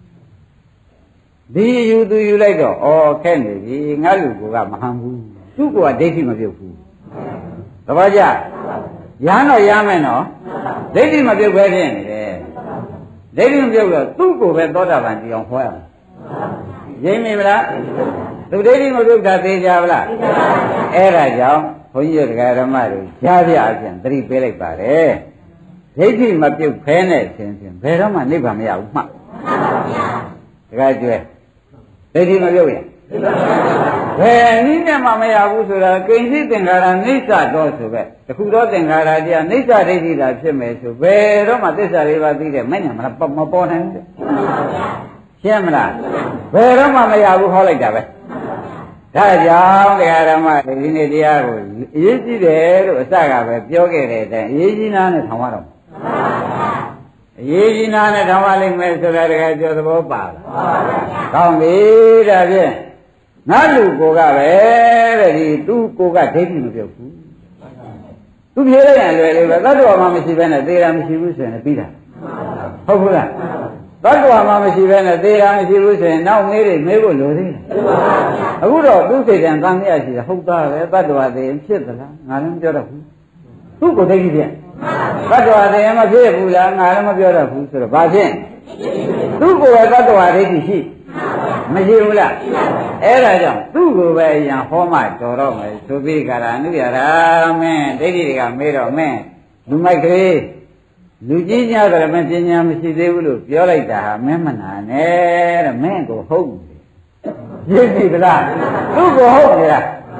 ဒီယူသူယူလိုက်တော့ခက်နေပြီငါလူကမဟန်ဘူးသူ့ကဒိဋ္ဌိမပြုတ်ဘူးသဘောကျရဟန်းတော့ရမယ်နော်ဒိဋ္ဌိမပြုတ်ပဲဖြစ်နေတယ်ဒိဋ္ဌိမပြုတ်တော့သူ့ကိုပဲသောတာပန်ကြည့်အောင်ဟောရမယ်ရင်းမိမလားသူဒိဋ္ဌိမပြုတ်တာသိကြပါလားအဲ့ဒါကြောင့်ဘုန်းကြီးတို့တရားဓမ္မတွေကြားပြအပြင်သတိပေးလိုက်ပါတယ်ဒိဋ္ဌိမပြုတ်ဖဲနဲ့ခြင်းဖြင့်ဘယ်တော့မှနိဗ္ဗာန်မရဘူးမှတ်တခါကျွဲဒိဋ္ဌိမပြုတ်ရင်ဘယ်နည်းနဲ့မှမရဘူးဆိုတာကိဉ္စီသင်္ခါရနိစ္စတော့ဆိုပဲတခုတော့သင်္ခါရတရားနိစ္စဒိဋ္ဌိသာဖြစ်မယ်ဆိုဘယ်တော့မှသစ္စာလေးပါးသိတဲ့မဉ္ဇဉ်မပေါ်နိုင်ဘူးရှင်းမလားဘယ်တော့မှမရဘူးဟောလိုက်တာပဲဒါကြောင့်တရားဓမ္မဒီနေ့တရားကိုအရေးကြီးတယ်လို့အစကပဲပြောခဲ့တဲ့အတိုင်းအရေးကြီးနာနဲ့ထောင်ရတော့အရေးကြီးနာနဲ့ထောင်ရလိမ့်မယ်ဆိုတာတကယ်ပြောသဘောပါလားကောင်းပြီဒါဖြင့်ငါလူကိုကပဲတဲ့ဒီသူ့ကိုကဒိဋ္ဌိမပြုတ်ဘူးသူပြေးလိုက်ရင်လွယ်လေးပဲသတ္တဝါမှမရှိဘဲနဲ့သေတာမရှိဘူးဆိုရင်ပြီးတာဟုတ်ဘူးလားသတ္တဝါမှမရှိဘဲနဲ့သေတာမရှိဘူးဆိုရင်နောက်မေးဖို့လိုသေးတယ်အခုတော့သူ့စိတ်ကံသံမြရှိတာဟုတ်သားပဲသတ္တဝါသေရင်ဖြစ်သလားငါလည်းမပြောတော့ဘူးသူ့ကိုဒိဋ္ဌိဖြင့်သတ္တဝါသေရင်မဖြစ်ဘူးလားငါလည်းမပြောတော့ဘူးဆိုတော့ဘာဖြင့်သူ့ကိုယ်ပဲသတ္တဝါဒိဋ္ဌိရှိမရှိဘူးလားအဲ့ဒါကြောင့်သူ့ကိုပဲအရင်ဟောမှတော်တော့မယ်ဆိုပြီးကြတာအနုရတာမင်းဒိဋ္ဌိတွေကမေးတော့မင်းလူမိုက်ကလေးလူကြီးများကြတယ်မင်းပညာမရှိသေးဘူးလို့ပြောလိုက်တာဟာမင်းမနာနဲ့တဲ့မင်းကိုဟုတ်တယ်ရည်ပြီလားသူ့ကိုဟုတ်နေလား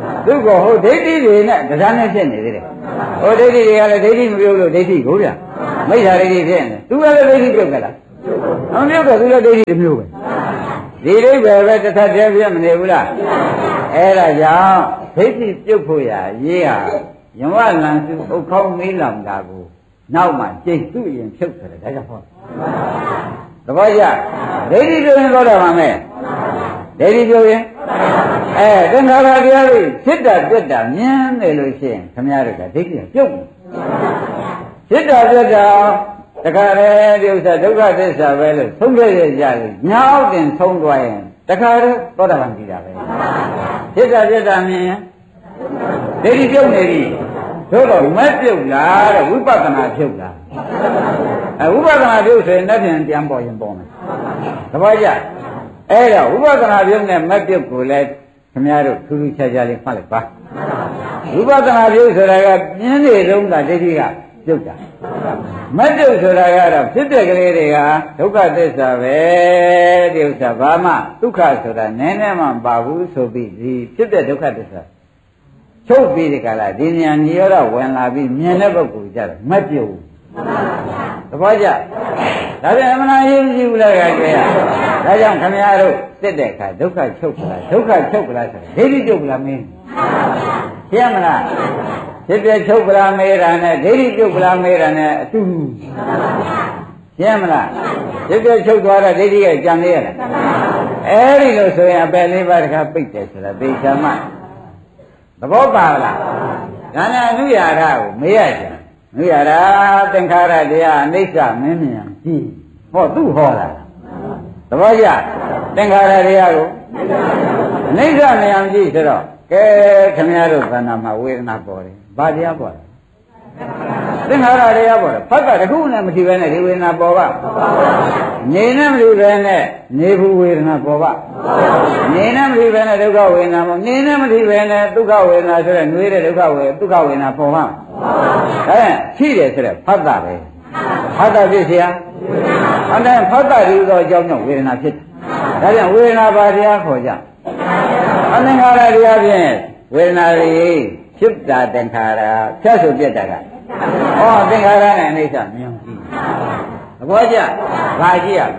သူကဟိုဒိဋ္ဌိတွေနဲ့တရားနဲ့ဖြစ်နေသေးတယ်ဟိုဒိဋ္ဌိတွေကလည်းဒိဋ္ဌိမပြုတ်လို့ဒိဋ္ဌိကိုဗျာမိစ္ဆာဒိဋ္ဌိဖြစ်နေသူကလည်းဒိဋ္ဌိပြုတ်ကြလားမပြုတ်တော့သူလည်းဒိဋ္ဌိတစ်မျိုးပဲဒီဒိဋ္ဌိပဲတစ်ထပ်တည်းပြမနေဘူးလားအဲ့ဒါကြောင့်ဒိဋ္ဌိပြုတ်ဖို့ရရေးဟာယဝလန်စုဥခေါင်းမေးလောင်တာကိုနောက်မှကျိတ်သူ့ရင်ဖြုတ်တယ်ဒါကြောင့်ဟောသဘောကျဒိဋ္ဌိပြုတ်ရင်တော့ပါမယ်ဒိဋ္ဌိပြုတ်ရင်သင်္ခါရတရားတွေဖြစ်တာပြတ်တာမြင်နေလို့ရှိရင်ခင်ဗျားတို့ကဒိဋ္ဌိပြုတ်ဖြစ်တာပြတ်တာတခါလေဒီဥစ္စာဒုက္ခသစ္စာပဲလို့သုံးခဲ့ရကြတယ်ညာအောက်တင်သုံးသွားရင်တခါတော့သောတာပန်ကြည့်တာပဲဖြစ်တာပြတ်တာမြင်ရင်ဒိဋ္ဌိပြုတ်နေပြီတို့တော့မက်ပြုတ်လားတဲ့ဝိပဿနာပြုတ်လားဝိပဿနာပြုတ်ဆိုရင်လက်ဖြင့်ပြန်ပေါ်ရင်ပေါ်မယ်သဘောကျအဲ့တော့ဝိပဿနာပြုတ်နဲ့မက်ပြုတ်ကိုလည်းခင်ဗျားတို့ထူးထူးခြားခြားလေးမှတ်လိုက်ပါဝိပဿနာပြုတ်ဆိုတာကပြင်းနေလုံးတာဒိဋ္ဌိကပြုတ်တာမက်ပြုတ်ဆိုတာကတော့ဖြစ်တဲ့ကလေးတွေကဒုက္ခသစ္စာပဲဒီဥစ္စာဘာမှဒုက္ခဆိုတာနည်းနည်းမှမပါဘူးဆိုပြီးဒီဖြစ်တဲ့ဒုက္ခသစ္စာချုပ်ပြီးဒီကလာဒီဉာဏ်ညရောတော့ဝင်လာပြီးမြင်တဲ့ပုဂ္ဂိုလ်ကြတော့မက်ပြုတ်သဘောကျဒါပြန်အမှန်ရေးကြည့်ဘူးလားကကြွယ်ဒါကြောင့်ခင်ဗျားတို့စစ်တဲ့အခါဒုက္ခချုပ်ကလားဒုက္ခချုပ်ကလားဆိုဒိဋ္ဌိချုပ်ကလားမင်းရှင်းမလားဖြစ်တဲ့ချုပ်ကလားမေးတာနဲ့ဒိဋ္ဌိချုပ်ကလားမေးတာနဲ့အတူရှင်းမလားဖြစ်တဲ့ချုပ်သွားတာဒိဋ္ဌိကကြံနေရလားအဲ့ဒီလိုဆိုရင်အပယ်လေးပါးတခါပိတ်တယ်ဆိုတာသိချာမှသဘောပါလားဒါနဲ့အနုရာဓကိုမေးရချင်အနုရာဓသင်္ခါရတရားအနိစ္စမင်းမြန်ကြည့်ဟောသူ့ဟောတာသဘောကျသင်္ခါရတရားကိုအနိစ္စမမြန်ကြည့်ဆိုတော့ကဲခင်ဗျားတို့ခန္ဓာမှာဝေဒနာပေါ်တယ်ဘာတရားပေါ်လဲသင်္ခါရတရားပေါ်တယ်ဖတ်တာတခုနဲ့မထီပဲနဲ့ဒီဝေဒနာပေါ်ပါနေနဲ့မထီပဲနဲ့နေဘူးဝေဒနာပေါ်ပါနေနဲ့မထီပဲနဲ့ဒုက္ခဝေဒနာပေါ်နေနဲ့မထီပဲနဲ့ဒုက္ခဝေဒနာဆိုတဲ့နှွေးတဲ့ဒုက္ခဝေဒနာပေါ်ပါရှိတယ်ဆိုတဲ့ဖတ်တာပဲဖတ်တာဖြစ်เสียအဲ့ဒါဖတ်တာဒီသောအကြောင်းကြောင့်ဝေဒနာဖြစ်တယ်ဒါကြောင့်ဝေဒနာဘာတရားခေါ်ကြအသင်္ခါရတရားဖြင့်ဝေဒနာတွေဖြစ်တာသင်္ခါရဖြတ်ဆိုပြတ်တာကဟောသင်္ခါရနဲ့အိဋ္ဌမြင်ကြည့်သဘောကျဘာကြည့်ရ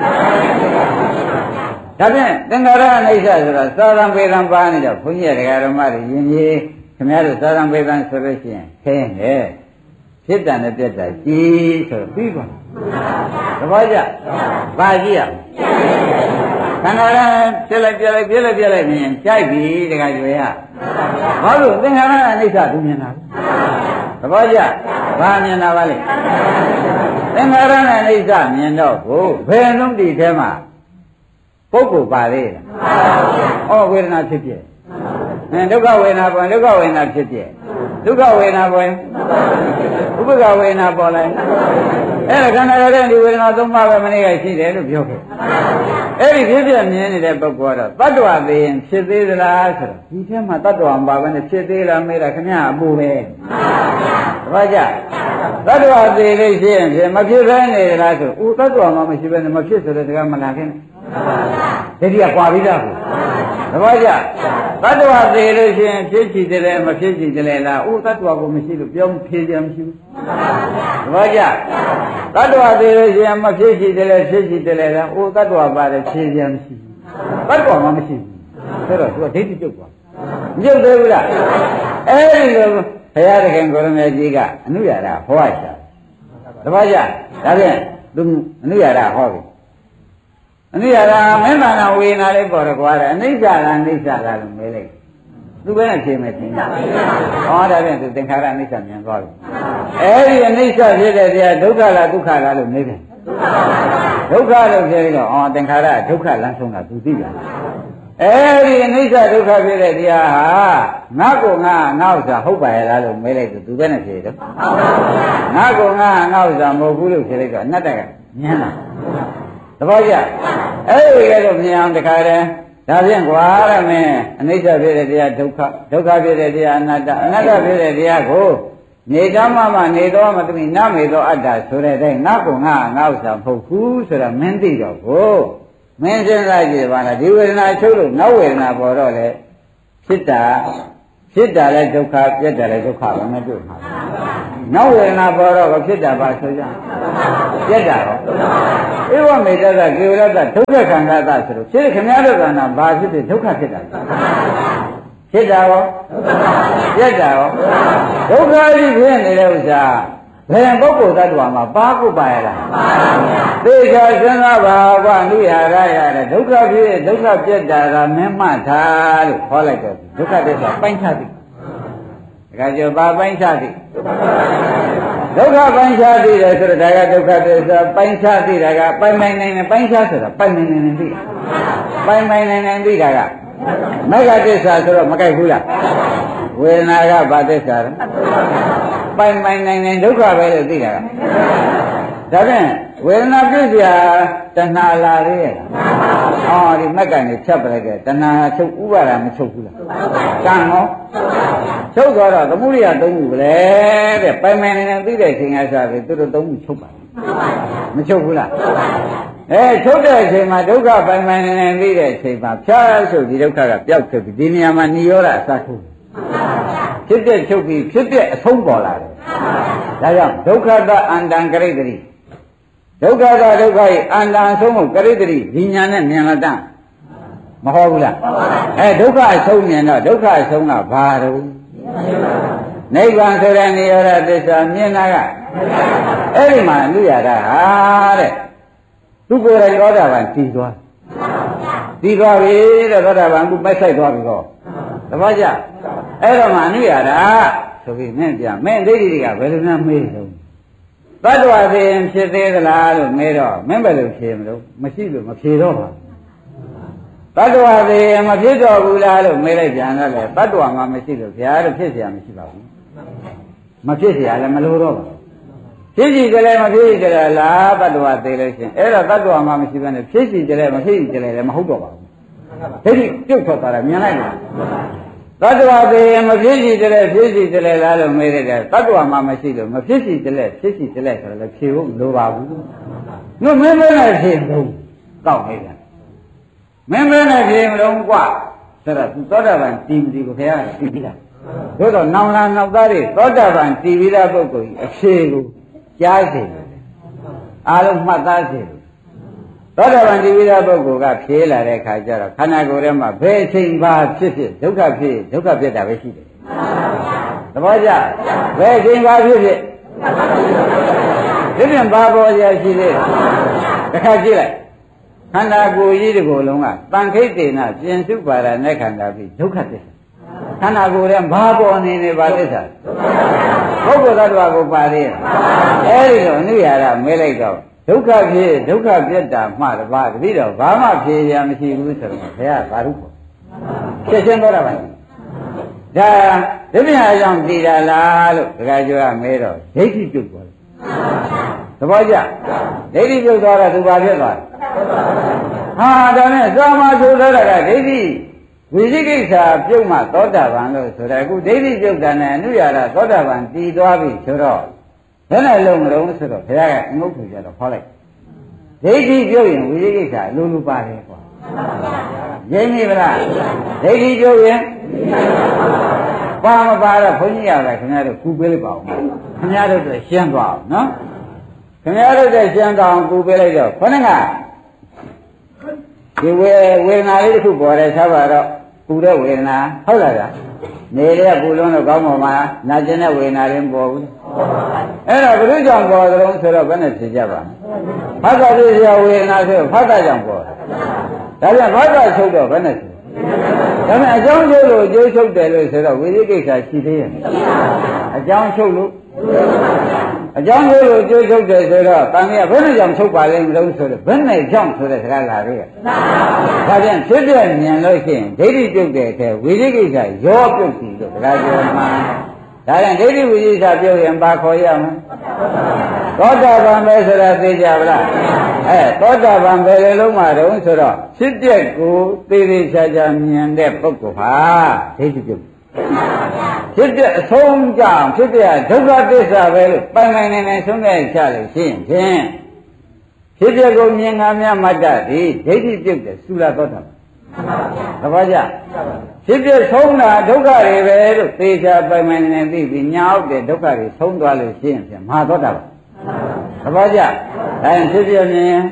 လဲဒါဖြင့်သင်္ခါရအိဋ္ဌဆိုတာသာသံပေသံပါနေတော့ဘုန်းကြီးတရားဓမ္မတွေယဉ်ကျေးခင်ဗျားတို့သာသံပေသံဆိုလို့ရှိရင်ခင်းတယ်ဖြစ်တာနဲ့ပြတ်တာကြည်ဆိုတော့ပြီးပါသဘောကျဘာကြည့်ရခန္ဓာရပြလိုက်မြင်ကြိုက်ပြီတခါကျွေရဘာလို့သင်္ခါရအနိစ္စသူမြင်တာသဘောကျဘာမြင်တာပါလဲသင်္ခါရအနိစ္စမြင်တော့ကိုဘယ်လုံးဒီထဲမှာပုဂ္ဂိုလ်ပါလေဩဝေဒနာဖြစ်ဖြစ်ဒုက္ခဝေဒနာပေါ်ဒုက္ခဝေဒနာဖြစ်ဖြစ်ဒုက္ခဝေဒနာပေါ်ဥပ္ပခဝေဒနာပေါ်လိုက်အဲ့ဒါခန္ဓာရတဲ့ဒီဝေဒနာသုံးပါးပဲမနေ့ကရှိတယ်လို့ပြောခဲ့အဲ့ဒီဖြစ်ပြမြင်နေတဲ့ပုဂ္ဂိုလ်ကတော့တတ္တဝသေးရင်ဖြစ်သေးသလားဆိုတော့ဒီထဲမှာတတ္တဝမပါဘဲနဲ့ဖြစ်သေးလားမေးတာခင်ဗျာအပူပဲတပည့်ကြတတ္တဝသေးလို့ရှိရင်မဖြစ်ဘဲနေသလားဆိုတတ္တဝမှမရှိဘဲနဲ့မဖြစ်ဆိုတဲ့တရားမလာခင်ဒိဋ္ဌိကကွာပြီးသားကိုသဘောကျတတ္တဝသေးလို့ရှိရင်ဖြစ်ချည်တယ်မဖြစ်ချည်တယ်လားတတ္တဝကိုမရှိလို့ပြောဖြေကြမရှိဘူးသဘောကျတတ္တဝသေးလို့ရှိရင်မဖြစ်ချည်တယ်ဖြစ်ချည်တယ်လားတတ္တဝပါတယ်ဖြေကြမရှိဘူးတတ္တဝမှမရှိဘူးဆိုတော့သူကဒိဋ္ဌိပြုတ်သွားမြုပ်သေးဘူးလားအဲ့ဒီလိုဘုရားသခင်ကိုရမေကြီးကအနုရာဓဟောချာသဘောကျဒါဖြင့်သူအနုရာဓဟောပြီအနိစ္စရာမင်းမနာဝေနာလေးပေါ်တော့ကွာတယ်အနိစ္စရာအနိစ္စရာလို့မေးလိုက်သူပဲနဲ့ဖြေမယ်သင်္ခါရဟောဒါဖြင့်သူသင်္ခါရအနိစ္စမြင်သွားပြီအဲ့ဒီအနိစ္စဖြစ်တဲ့တရားဒုက္ခလားဒုက္ခလားလို့မေးတယ်ဒုက္ခလို့ပြောပြီးတော့သင်္ခါရဒုက္ခလမ်းဆုံးတာသူသိတယ်အဲ့ဒီအနိစ္စဒုက္ခဖြစ်တဲ့တရားဟာငါကိုငါဥစ္စာဟုတ်ပါရဲ့လားလို့မေးလိုက်သူပဲနဲ့ဖြေတယ်ငါကိုငါဥစ္စာမဟုတ်ဘူးလို့ဖြေလိုက်တော့အနတ္တကမြင်တာသဘောကျအဲ့ဒီကဲတော့မြင်အောင်တခါတည်းဒါဖြင့်ကွာရမင်းအနိစ္စဖြစ်တဲ့တရားဒုက္ခဖြစ်တဲ့တရားအနတ္တဖြစ်တဲ့တရားကိုနေတမမနေတော့မသမီးနမေသောအတ္တဆိုတဲ့အတိုင်းငါကငါဥစ္စာမဟုတ်ဘူးဆိုတာမင်းသိတော့ကိုမင်းစဉ်းစားကြည့်ပါလားဒီဝေဒနာချုပ်လို့နောက်ဝေဒနာပေါ်တော့လေဖြစ်တာဖြစ်တာလဲဒုက္ခပြက်တာလဲဒုက္ခပဲမတွေ့မှာနောက်ဝေဒနာပေါ်တော့ဖြစ်တာပါဆိုကြပြက်တာရောဧဝမေတ္တကကေဝရတ္တဒုက္ခခန္ဓာသဆိုလို့ဖြစ်ခင်ဗျားတို့ကနာဘာဖြစ်ဖြစ်ဒုက္ခဖြစ်တာဖြစ်တာရောပြက်တာရောဒုက္ခကြီးဖြစ်နေတဲ့ဥစ္စာဘယ်ပုဂ္ဂိုလ်သတ္တဝါမှာပါကုပါရလားသိချာစဉ်းစားပါဘအနုရာရတဲ့ဒုက္ခဖြစ်ဒုက္ခပြက်တာကမင်းမှတ်ထားလို့ခေါ်လိုက်တော့ဒုက္ခသစ္စာပိုင်းခြားသည်ဒါကြောင့်ပါပိုင်းခြားသည်ဒုက္ခပိုင်းခြားသည်လေဆိုတော့ဒါကဒုက္ခသစ္စာပိုင်းခြားသည်ဒါကပိုင်နိုင်နိုင်ပိုင်းခြားဆိုတာပိုင်နိုင်နိုင်သိပိုင်နိုင်နိုင်သိတာကမဂ္ဂသစ္စာဆိုတော့မကြိုက်ဘူးလားဝေဒနာကဘာသစ္စာလဲပိုင်နိုင်ဒုက္ခပဲလို့သိတာကဒါဖြင့်ဝေဒနာပြည့်စရာတဏှာလာသေးရဲ့အော်ဒီမက်ကနေဖြတ်ပလိုက်တဲ့တဏှာချုပ်ဥပါဒမချုပ်ဘူးလားကံရောချုပ်သွားတော့သမုဒိယသုံးခုပဲတဲ့ပိုင်နိုင်သိတဲ့အချိန်ကစားပြီးသူတို့သုံးခုချုပ်ပါမချုပ်ဘူးလားချုပ်တဲ့အချိန်မှာဒုက္ခပိုင်နိုင်သိတဲ့အချိန်မှာဖြားဆိုဒီဒုက္ခကပျောက်ချုပ်ပြီးဒီနေရာမှာနိရောဓအစထုတ်ဖြစ်တဲ့ချုပ်ပြီးဖြစ်တဲ့အဆုံးပေါ်လာတယ်ဒါကြောင့်ဒုက္ခတအန္တံကရိတ္တိဒုက္ခတဒုက္ခ၏အန္တံအဆုံးကိုကရိတ္တိဒီညာနဲ့မြင်လာတတ်မဟုတ်ဘူးလားဒုက္ခအဆုံးမြင်တော့ဒုက္ခအဆုံးကဘာတော့နိဗ္ဗာန်ဆိုတဲ့နိရောဓသစ္စာမြင်တာကအဲ့ဒီမှာလူရတာဟာတဲ့သူကိုယ်တိုင်သောတာပန်တည်သွားပြီတဲ့သောတာပန်ကမိုက်ဆိုင်သွားပြီဟောတပည့်ကြအဲ့တော့မှအနုရတာဆိုပြီးမင်းပြမင်းဒိဋ္ဌိတွေကဘယ်လိုများမေးလို့သတ္တဝါသိရင်ဖြစ်သေးသလားလို့မေးတော့မင်းဘယ်လိုဖြေမလို့မရှိလို့မဖြေတော့ပါသတ္တဝါသိရင်မဖြစ်တော့ဘူးလားလို့မေးလိုက်ပြန်တော့လေသတ္တဝါမှမရှိလို့ဗျာတော့ဖြစ်เสียမရှိပါဘူးမဖြစ်เสียလည်းမလိုတော့ပါဖြစ်စီကြလဲမဖြစ်စီကြလဲလားတ attva သေးလို့ရှင်အဲ့တော့တ attva မှမရှိဘဲနဲ့ဖြစ်စီကြလဲမဖြစ်စီကြလဲလည်းမဟုတ်တော့ပါဘူးဒိဋ္ဌိပြုတ်ထွက်သွားတာမြင်လိုက်လားတ attva သေးရင်မဖြစ်စီကြလဲဖြစ်စီကြလဲလားလို့မေးလိုက်တယ်တ attva မှမရှိလို့မဖြစ်စီကြလဲဖြစ်စီကြလဲဆိုတော့လည်းဖြေဖို့မလိုပါဘူးငါမင်းမင်းနဲ့ဖြေတော့တောက်နေတယ်မင်းမင်းနဲ့ဖြေမလို့ကွာဆိုတော့သူသောတာပန်တည်မတည်ကိုခင်ဗျားတည်ပြီလားသို့တော့နောင်လာနောက်သားတွေသောတာပန်တည်ပြီးတဲ့ပုဂ္ဂိုလ်ကြီးအဖြေကိုကြားစေတယ်အားလုံးမှတ်သားစေတယ်သောတာပန်တည်ပြီးတဲ့ပုဂ္ဂိုလ်ကဖြေလာတဲ့အခါကျတော့ခန္ဓာကိုယ်ထဲမှာဘယ်အချိန်ပါဖြစ်ဖြစ်ဒုက္ခဖြစ်ဒုက္ခပြတ်တာပဲရှိတယ်သဘောကျဘယ်အချိန်ပါဖြစ်ဖြစ်ဒီပြင်ဘာပေါ်ရရှိသေးတခါကြည့်လိုက်ခန္ဓာကိုယ်ကြီးတစ်ခုလုံးကတန်ခိတ်တေနပြင်စုပါရနဲ့ခန္ဓာပြီးဒုက္ခသစ္စာခန္ဓာကိုယ်ထဲဘာပေါ်နေပါသစ္စာပုဂ္ဂိုလ်သတ္တဝါကိုပါသေးရဲ့အဲဒီလိုအနုရာရမဲလိုက်တော့ဒုက္ခဖြစ်ဒုက္ခပြတ်တာမှတပါးတတိတော့ဘာမှဖြေရမရှိဘူးဆိုတော့ဘုရားဘာလို့ဖြစ်ရှင်းတော့တာပါဒါဒီမြာအကြောင်းသိတာလားလို့ဒကာကျော်ကမဲတော့ဒိဋ္ဌိပြုတ်သွားတယ်သဘောကျဒိဋ္ဌိပြုတ်သွားတော့သူဘာဖြစ်သွားလဲဟာဒါနဲ့သာမဆိုတော့ကဒိဋ္ဌိဝိသိကိစ္စပြုတ်မှသောတာပန်လို့ဆိုတော့အခုဒိဋ္ဌိပြုတ်တာနဲ့အနုရာရသောတာပန်တည်သွားပြီဆိုတော့ဘယ်နဲ့လုံးမလုံးဆိုတော့ဘုရားကအငုတ်ထူကြတော့ခေါ်လိုက်ဒိဋ္ဌိပြုတ်ရင်ဝိသိကိစ္စလူလူပါတယ်ကွာရင်းမိဗလားဒိဋ္ဌိပြုတ်ရင်ပါမပါတော့ဘုန်းကြီးရတယ်ခင်ဗျားတို့ကူပေးလိုက်ပါဦးခင်ဗျားတို့တော့ရှင်းသွားအောင်နော်ခင်ဗျားတို့တော့ရှင်းသွားအောင်ကူပေးလိုက်တော့ခေါင်းကဒီဝေဒနာလေးတစ်ခုပေါ်တယ်ဆက်ပါတော့ပူတဲ့ဝေဒနာဟုတ်လားဗျာနေတဲ့ပူလုံးတော့ကောင်းပေါ်မှာနာကျင်တဲ့ဝေဒနာလေးပေါ်ဘူးအဲ့တော့ဘုရားကြောင့်ပေါ်တယ်ဆိုတော့ဘယ်နဲ့ဖြေကြပါဖတ်တာသိစရာဝေဒနာဆိုဖတ်တာကြောင့်ပေါ်တယ်ဒါပြန်ဖတ်တာချုပ်တော့ဘယ်နဲ့ဖြေဒါနဲ့အကြောင်းချုပ်လို့အကျိုးချုပ်တယ်လို့ဆိုတော့ဝိသိကိစ္စရှိသေးရဲ့အကြောင်းချုပ်လို့အကြောင်းချုပ်လို့အကျိုးချုပ်တယ်ဆိုတော့တန်ကြီးကဘယ်နဲ့ကြောင့်ချုပ်ပါလဲမလို့ဆိုတော့ဘယ်နဲ့ကြောင့်ဆိုတဲ့စကားလာသေးရဲ့ဒါပြန်ဖြစ်ပြမြင်လို့ရှိရင်ဒိဋ္ဌိပြုတ်တဲ့အထဲဝိသိကိစ္စရောပြုတ်ပြီလို့စကားပြောမှာဒါပြန်ဒိဋ္ဌိဝိသိကိစ္စပြုတ်ရင်ဘာခေါ်ရမလဲသောတာပန်ပဲဆိုတာသိကြပါလားသောတာပန်ပဲလေလုံးမှာတုံးဆိုတော့ဖြစ်တဲ့ကိုသေသေးချာချာမြင်တဲ့ပုဂ္ဂိုလ်ဟာဒိဋ္ဌိပြုတ်ဖြစ်တဲ့အဆုံးကြောင့်ဖြစ်တဲ့ဒုက္ခသစ္စာပဲလို့ပိုင်ပိုင်နေဆုံးဖြတ်ချလို့ရှိရင်ဖြင့်ဖြစ်တဲ့ကိုမြင်ငါများမှတ်တတ်သည်ဒိဋ္ဌိပြုတ်တဲ့သုလသောတာပန်သဘောကျဖြစ်ဖြစ်ဆုံးတာဒုက္ခတွေပဲလို့သေချာပိုင်ပိုင်နေသိပြီးညာအောက်တဲ့ဒုက္ခတွေဆုံးသွားလို့ရှိရင်မဟာသောတာပန်သဘောကျဒါရင်ဖြစ်ဖြစ်မြင်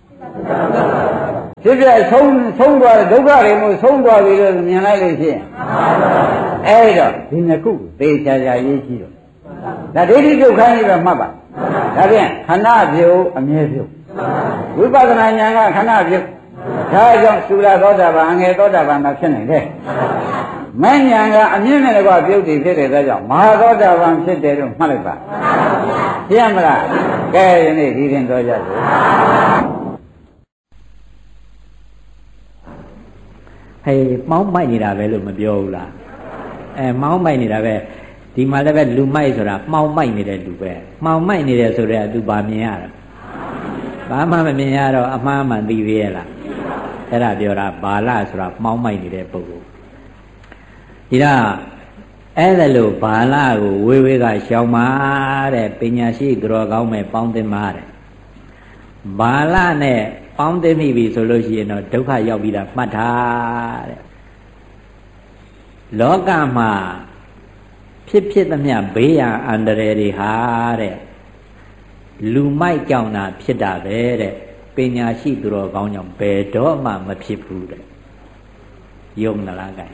ဖြစ်ဖြစ်ဆုံးသွားတဲ့ဒုက္ခတွေမျိုးဆုံးသွားပြီလို့မြင်လိုက်လို့ရှိရင်အဲ့တော့ဒီနှစ်ခုသေချာရေးကြည့်တော့ဒါဒိဋ္ဌိဒုက္ခကြီးပဲမှတ်ပါဒါဖြင့်ခဏပြုတ်အမြဲပြုတ်ဝိပဿနာဉာဏ်ကခဏပြုတ်ဒါကြောင့်သုရသောတာပန်အငယ်သောတာပန်မှာဖြစ်နေတယ်မဉ္ဇဏ်ကအမြင့်နဲ့ကွာပြုတ်တည်ဖြစ်တဲ့အတွက်ကြောင့်မဟာသောတာပန်ဖြစ်တယ်လို့မှတ်လိုက်ပါသိရမလားကဲယနေ့ဒီရင်တော်ကြစို့ဟေးမောင်းမိုက်နေတာပဲလို့မပြောဘူးလားမောင်းမိုက်နေတာပဲဒီမှာလည်းပဲလူမိုက်ဆိုတာမှောင်မိုက်နေတဲ့လူပဲမှောင်မိုက်နေတယ်ဆိုတော့သူဘာမြင်ရတာဘာမှမမြင်ရတော့အမှားမှန်သိသေးရဲ့လားအဲ့ဒါပြောတာဘာလဆိုတာမှောင်မိုက်နေတဲ့ပုဂ္ဂိုလ်ဒီတော့အဲ့ဒါလို့ဘာလကိုဝေဝေကရှောင်ပါတဲ့ပညာရှိသူတော်ကောင်းမဲ့ပေါင်းသင်းပါတဲ့ဘာလနဲ့ပေါင်းသိမိပြီဆိုလို့ရှိရင်တော့ဒုက္ခရောက်ပြီးတာမှတ်ထားတဲ့လောကမှာဖြစ်သမျှဘေးရန်အန္တရာယ်တွေဟာတဲ့လူမိုက်ကြောင့်တာဖြစ်တာပဲတဲ့ပညာရှိသူတော်ကောင်းကြောင့်ဘယ်တော့မှမဖြစ်ဘူးတဲ့ယုံလားကဲ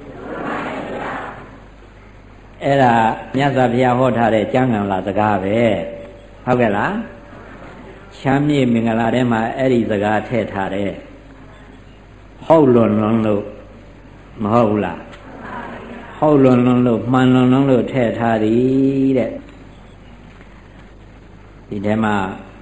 အဲ့ဒါမြတ်စွာဘုရားဟောထားတဲ့ကျမ်းဂန်လာစကားပဲဟုတ်ကဲ့လားချမ်းမြေမင်္ဂလာထဲမှာအဲ့ဒီစကားထည့်ထားတယ်ဟုတ်လွန်လို့မဟုတ်ဘူးလားဟုတ်လွန်လို့မှန်လွန်လို့ထည့်ထားသည်တဲ့ဒီထဲမှာ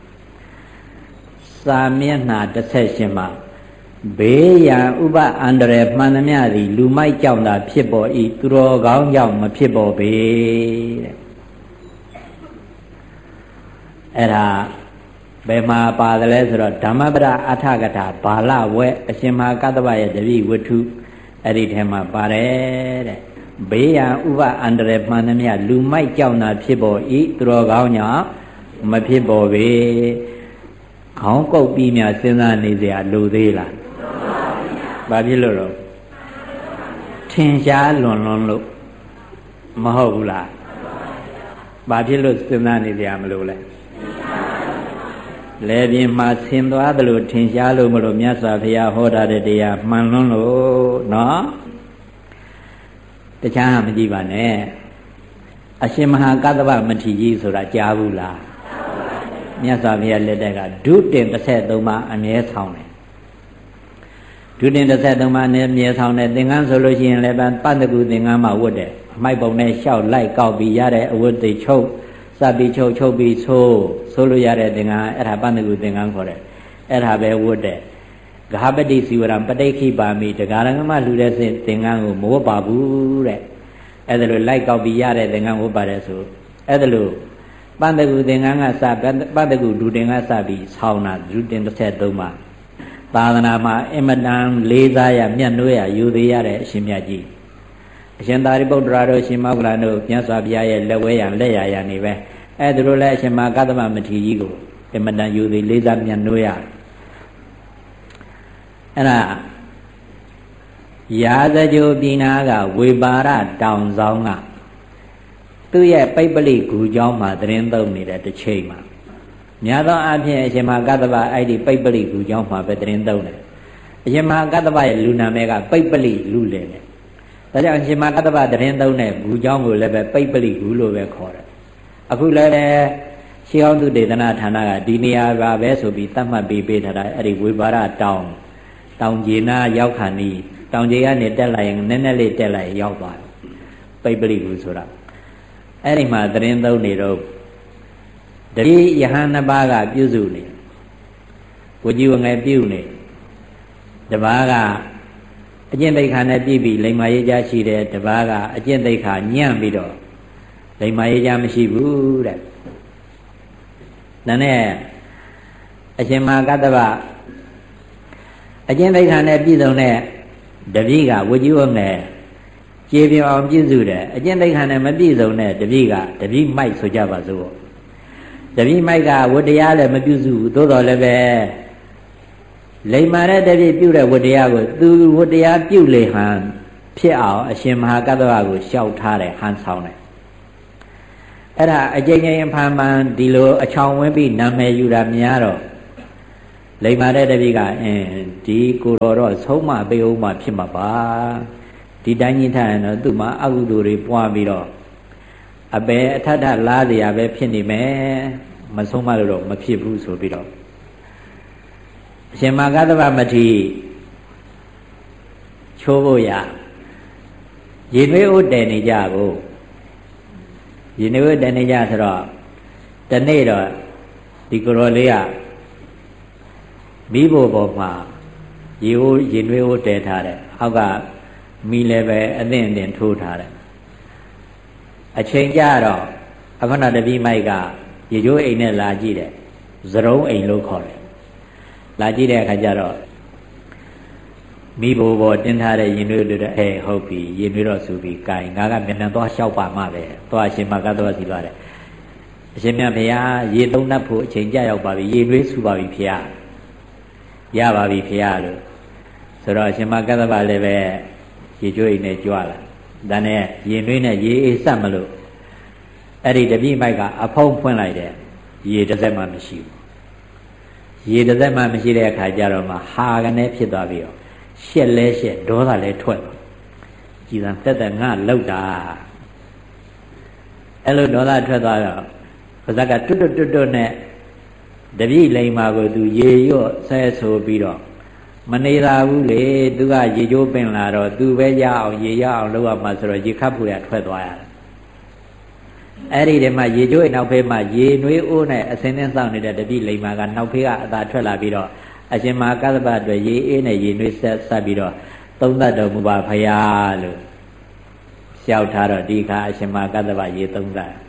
စာမျက်နှာ18မှာဘေးရန်ဥပအန္တရာယ်မှန်သမျှသည်လူမိုက်ကြောင့်သာဖြစ်ပေါ်၏သူတော်ကောင်းကြောင့်မဖြစ်ပေါ်ပေတဲ့အဲ့ဒါဘယ်မှာပါတယ်လဲဆိုတော့ဓမ္မပဒအဋ္ဌကထာဘာလဝဲအရှင်မဟာကတ္တဗရဲ့တပည့်ဝတ္ထုအဲ့ဒီထဲမှာပါတယ်တဲ့ဘေးရန်ဥပအန္တရာယ်မှန်သမျှလူမိုက်ကြောင့်သာဖြစ်ပေါ်၏သူတော်ကောင်းကြောင့်မဖြစ်ပေါ်ပေခေါင်းကုတ်ပြီးများစဉ်းစားနေเสียလိုသေးလားဘာဖြစ်လို့တော့ထင်ရှားလွန်လို့မဟုတ်ဘူးလားဘာဖြစ်လို့စဉ်းစားနေเสียမလို့လဲလဲပြင်းမှာဆင်သွားတယ်လို့ထင်ရှားလို့မလို့မြတ်စွာဘုရားဟောထားတဲ့တရားမှန်လွန်းလို့နော်တခြားမကြည့်ပါနဲ့အရှင်မဟာကတ္တဗမထေရကြီးဆိုတာကြားဘူးလားမြတ်စွာဘုရားလက်ထက်ကဒုတင်33ပါးအမြဲဆောင်တယ်ဒုတင်33ပါးနဲ့အမြဲဆောင်တယ်သင်္ကန်းဆိုလို့ရှိရင်လည်းပတ္တကုသင်္ကန်းမှာဝတ်တယ်အမိုက်ပုံနဲ့လျှောက်လိုက်ကောက်ပြီးရတဲ့အဝတ်တွေချုပ်စပ်ပြီးချုပ်ပြီးဆိုလို့ရတဲ့သင်္ကန်းအဲ့ဒါပတ္တကုသင်္ကန်းခေါ်တယ်အဲ့ဒါပဲဝတ်တယ်ဂဟပတိစီဝရံပဋိခိပါမိတဂရဏမလှူတဲ့သင်္ကန်းကိုမဝတ်ပါဘူးတဲ့အဲ့ဒါလိုလိုက်ကောက်ပြီးရတဲ့သင်္ကန်းဝတ်ပါတယ်ဆိုအဲ့ဒါလိုပတ္တကုသင်္ကန်းကစပတ္တကုဒုတင်ကစပြီးဆောင်းတာဒုတင်33ပါသာသနာမှာအမတန်လေးစားရမြတ်နိုးရယူသေးရတဲ့အရှင်မြတ်ကြီးအရှင်သာရိပုတ္တရာတို့ရှင်မောဂလန်တို့မြတ်စွာဘုရားရဲ့လက်ဝဲရလက်ရနေပဲအဲ့ဒါလိုလဲအရှင်မဟာကတ္တဗမထေရကြီးကိုအမတန်ယူသေးလေးစားမြတ်နိုးရအဲ့ဒါရာဇကြိုပြည်နာကဝေပါရတောင်ဆောင်ကသူ့ရဲ့ပိပ္ပလိဂူเจ้าမှာသတင်းသုံးနေတဲ့တစ်ချိန်မှာများသောအားဖြင့်အရှင်မဟာကတ္တဗအဲ့ဒီပိပ္ပလိဂူเจ้าမှာပဲသတင်းသုံးတယ်အရှင်မဟာကတ္တဗရဲ့လူနာမည်ကပိပ္ပလိလူလေတဲ့ဒါကြောင့်အရှင်မဟာကတ္တဗသတင်းသုံးတဲ့ဂူเจ้าကိုလည်းပဲပိပ္ပလိဂူလို့ပဲခေါ်တယ်အခုလည်းရှေးဟောင်းသူဒေသနာဌာနကဒီနေရာပါပဲဆိုပြီးသတ်မှတ်ပေးထားတာအဲ့ဒီဝေပါရတောင်ကျေနာရောက်ခါနီးတောင်ကျေကနေတက်လာရင်နည်းနည်းလေးတက်လာရင်ရောက်သွားတယ်ပိပ္ပလိဂူဆိုတာအဲ့ဒီမှာသတင်းသုံးနေတော့တတိယဟန်နှစ်ပါးကပြုစုနေဝကြီးဝငယ်ပြုနေတပါးကအကျင့်သိက္ခာနဲ့ပြည့်ပြီးလိမ္မာရေးကြရှိတယ်တပါးကအကျင့်သိက္ခာညံ့ပြီးတော့လိမ္မာရေးကြမရှိဘူးတဲ့ဒါနဲ့အရှင်မဟာကတ္တဗအကျင့်သိက္ခာနဲ့ပြည့်စုံတဲ့တပည့်ကဝကြီးဝငယ်ကျေပြအောင်ပြည့်စုတယ်အကျင့်သိက္ခာနဲ့မပြည့်စုံတဲ့တပည့်မိုက်ဆိုကြပါစို့တပည့်မိုက်ကဝတရားလည်းမပြည့်စုသို့တော်လည်းပဲလိမ္မာတဲ့တပြည့်ပြုတဲ့ဝတ္တရားကိုသူဝတ္တရားပြုလေဟန်ဖြစ်အောင်အရှင်မဟာကတ္တဗကိုလျှောက်ထားတယ်ဟန်ဆောင်တယ်အဲ့ဒါအကျဉ်းချင်းဖန်မှန်ဒီလိုအချောင်ဝင်းပြီးနာမည်ယူတာများတော့လိမ္မာတဲ့တပည့်ကဒီကိုတော်တော့ဆုံးမပေးအောင်မှဖြစ်မှာပါဒီတိုင်းကြီးထားရင်တော့သူ့မှာအကုသိုလ်တွေပွားပြီးတော့အပေအထထလားစရာပဲဖြစ်နေမယ်မဆုံးမလို့တော့မဖြစ်ဘူးဆိုပြီးတော့အရှင်မဟာကတ္တဗမထေရချိုးဖို့ရရေနွေးဥတည်နေကြကိုရေနွေးဥတည်နေကြဆိုတော့တနေ့တော့ဒီကိုတော်လေးကမိဖို့ပေါ်မှာရေနွေးဥတည်ထားတယ်အောက်ကမိလည်းပဲအသင့်အတင်ထိုးထားတယ်အချိန်ကြတော့အခုနတပည့်မိုက်ကရေကျိုးအိမ်နဲ့လာကြည့်တယ်ဇရုံးအိမ်လို့ခေါ်တယ်လာကြည့်တဲ့အခါကျတော့မိဘပေါ်တင်းထားတဲ့ရင်တွေတို့ဟုတ်ပြီရင်တွေတော့ဆိုပြီးကိုင်ငါကမျက်နှာသွားလျှောက်ပါမှပဲသွားအရှင်မကတော့စီသွားတယ်အရှင်မြတ်ဘုရားရေသုံးနှပ်ဖို့အချိန်ကြရောက်ပါပြီရေတွေးဆူပါပြီဖေရရပါပြီဖေရလို့ဆိုတော့အရှင်မကတ္တဗလည်းပဲရေကျွေးနေကြွလာဒါနဲ့ရင်တွေးနဲ့ရေအေးဆက်မလို့အဲ့ဒီတပည့်မိုက်ကအဖုံးဖွင့်လိုက်တယ်ရေတစ်စက်မှမရှိဘူးရေတစ်စက်မှမရှိတဲ့အခါကျတော့မှဟာကနေဖြစ်သွားပြီးတော့ရှက်လဲရှက်ဒေါသလဲထွက်သွားကြည်သာတက်တက်ငါလောက်တာအဲ့လိုဒေါသထွက်သွားတော့ပါဇက်ကတွတ်တွတ်နဲ့တပည့်လိမ္မာကိုသူရေရော့ဆဲဆိုပြီးတော့မနေတာဘူးလေသူကရေကျိုးပင်လာတော့သူပဲရအောင်ရေရအောင်လုပ်ရမှာဆိုတော့ရေခတ်ဖို့ရထွက်သွားရတယ်အဲ့ဒီတည်းမှာရေကျိုးအိမ်နောက်ဖေးမှာရေနွေးအိုးနဲ့အစင်းနဲ့စောင့်နေတဲ့တပည့်လိမ္မာကနောက်ဖေးကအသာထွက်လာပြီးတော့အရှင်မဟာကတ္တဗအတွက်ရေအေးနဲ့ရေနွေးဆက်ပြီးတော့သုံးသတ်တော်မူပါဖရာလို့လျှောက်ထားတော့ဒီခါအရှင်မဟာကတ္တဗရေသုံးသတ်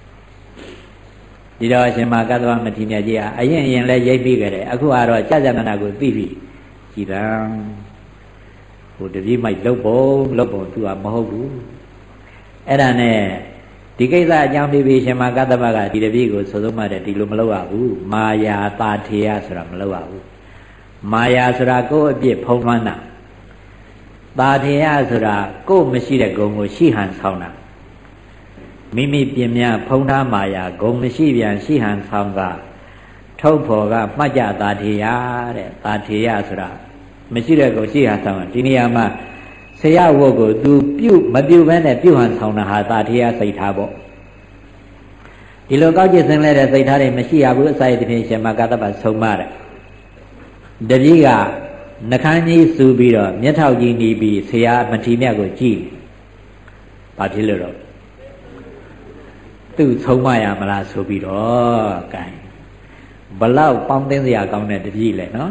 ဒီတော့အရှင်မဟာကတ္တဗမထေရမြတ်ကြီးကအရင်လဲရိပ်ပြီးကြတယ်အခုကတော့ကြာကြာနာနာကိုသိပြီကြည်သာဟိုတပည့်မိုက်လုတ်ပုံသူကမဟုတ်ဘူးအဲ့ဒါနဲ့ဒီကိစ္စအကြောင်းပြီးရှင်မဟာကတ္တဗကဒီတပည့်ကိုဆိုဆုံးမှတဲ့ဒီလိုမလုပ်ရဘူးမာယာတာထေယဆိုတာမလုပ်ရဘူးမာယာဆိုတာကိုယ့်အပြစ်ဖုံးလွှမ်းတာတာထေယဆိုတာကိုယ့်မရှိတဲ့ဂုဏ်ကိုရှိဟန်ဆောင်တာမိမိပြင်များဖုံးထားမာယာဂုဏ်မရှိပြန်ရှိဟန်ဆောင်ကထုတ်ဖော်ကမှတ်ကြတာထေယတဲ့တာထေယဆိုတာမရှိတဲ့ဂုဏ်ရှိဟန်ဆောင်တာဒီနေရာမှာဆရာဝတ်ကိုသူမပြုတ်ဘဲနဲ့ပြုတ်ဟန်ဆောင်တာဟာတာထေယစိတ်ထားပေါ့ဒီလိုကောက်ကျစ်စင်လဲတဲ့စိတ်ထားတွေမရှိရဘူးအစာရည်တစ်ဖြင့်ရှင်မကတ္တဗဆုံးမတယ်တပည့်ကနှခမ်းကြီးစူပြီးတော့မျက်ထောက်ကြီးနီးပြီးဆရာမထေရမြတ်ကိုကြည့်ဘာဖြစ်လို့တော့သူ့ဆုံးမရမလားဆိုပြီးတော့ကဲဘလောက်ပေါင်းသိစရာကောင်းတဲ့တပည့်လဲနော်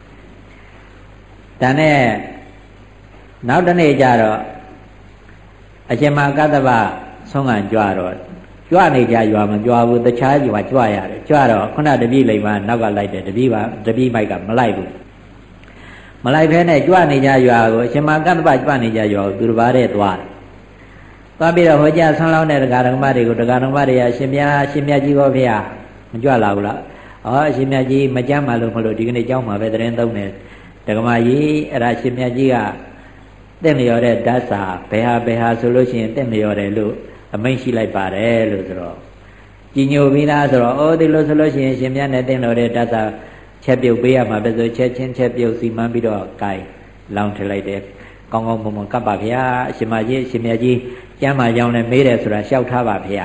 ဒါနဲ့နောက်တနေ့ကျတော့အရှင်မကတ္တဗဆုံးခံကြွတော့ကြွနေကြရွာမကြွဘူးတခြားရွာကြွရတယ်ကြွတော့ခုနတပည့်လိမ္မာနောက်ကလိုက်တယ်တပည့်မိုက်ကမလိုက်ဘူးမလိုက်ဖဲနဲ့ကြွနေကြရွာကိုအရှင်မကတ္တဗကြွနေကြရွာကိုသူတစ်ပါးတည်းသွားပြီးတော့ဟောကြားဆွမ်းလောင်းတဲ့တရားဓမ္မတွေကိုတရားဓမ္မတွေကရှင်မြတ်ကြီးဟောဖေမကြွလာဘူးလားအရှင်မြတ်ကြီးမကြမ်းမှလို့မလို့ဒီကနေ့ကြောင်းမှာပဲသတင်းသုံးတယ်ဓမ္မကြီးအဲ့ဒါရှင်မြတ်ကြီးကတင့်လျော်တဲ့ဓာတ်စာဘယ်ဟာဆိုလို့ရှိရင်တင့်လျော်တယ်လို့အမိန့်ရှိလိုက်ပါတယ်လို့ဆိုတော့ကြီးညိုပြီးလားဆိုတော့ဒီလိုဆိုလို့ရှိရင်ရှင်မြတ်နဲ့တင့်လျော်တဲ့ဓာတ်စာချက်ပြုတ်ပေးရမှာပဲဆိုချက်ပြုတ်စီမံပြီးတော့ကိုင်လောင်းထလိုက်တယ်ကောင်းကောင်းမွန်မွန်ကပ်ပါဗျာအရှင်မကြီးရှင်မြတ်ကြီးကျမ်းမာကြောင်းနဲ့မေးတယ်ဆိုတာလျှောက်ထားပါဗျာ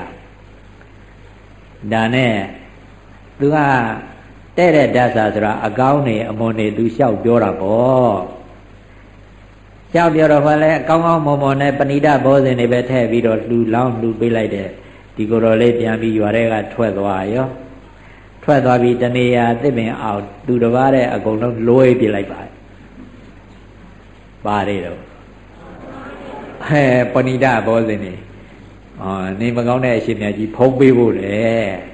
ဒါနဲ့သူကတဲ့ဓာတ်စာဆိုတာအကောင်းနေအမွန်နေသူလျှောက်ပြောတာပေါ့လျှောက်ပြောတော့ဘာလဲကောင်းကောင်းမွန်မွန်နဲ့ပဏိဒဘောဇဉ်တွေပဲထည့်ပြီးတော့လှူလောင်းလှူပေးလိုက်တယ်ဒီကိုယ်တော်လေးပြန်ပြီးရွာထဲကထွက်သွားရောထွက်သွားပြီးတနေရာသစ်ပင်အောင်သူတစ်ပါးတဲ့အကုန်လုံးလွှဲပြလိုက်ပါတယ်တော့ပဏိဒဘောဇဉ်တွေနေမကောင်းတဲ့အရှင်မြတ်ကြီးဖုံးပေးဖို့လေ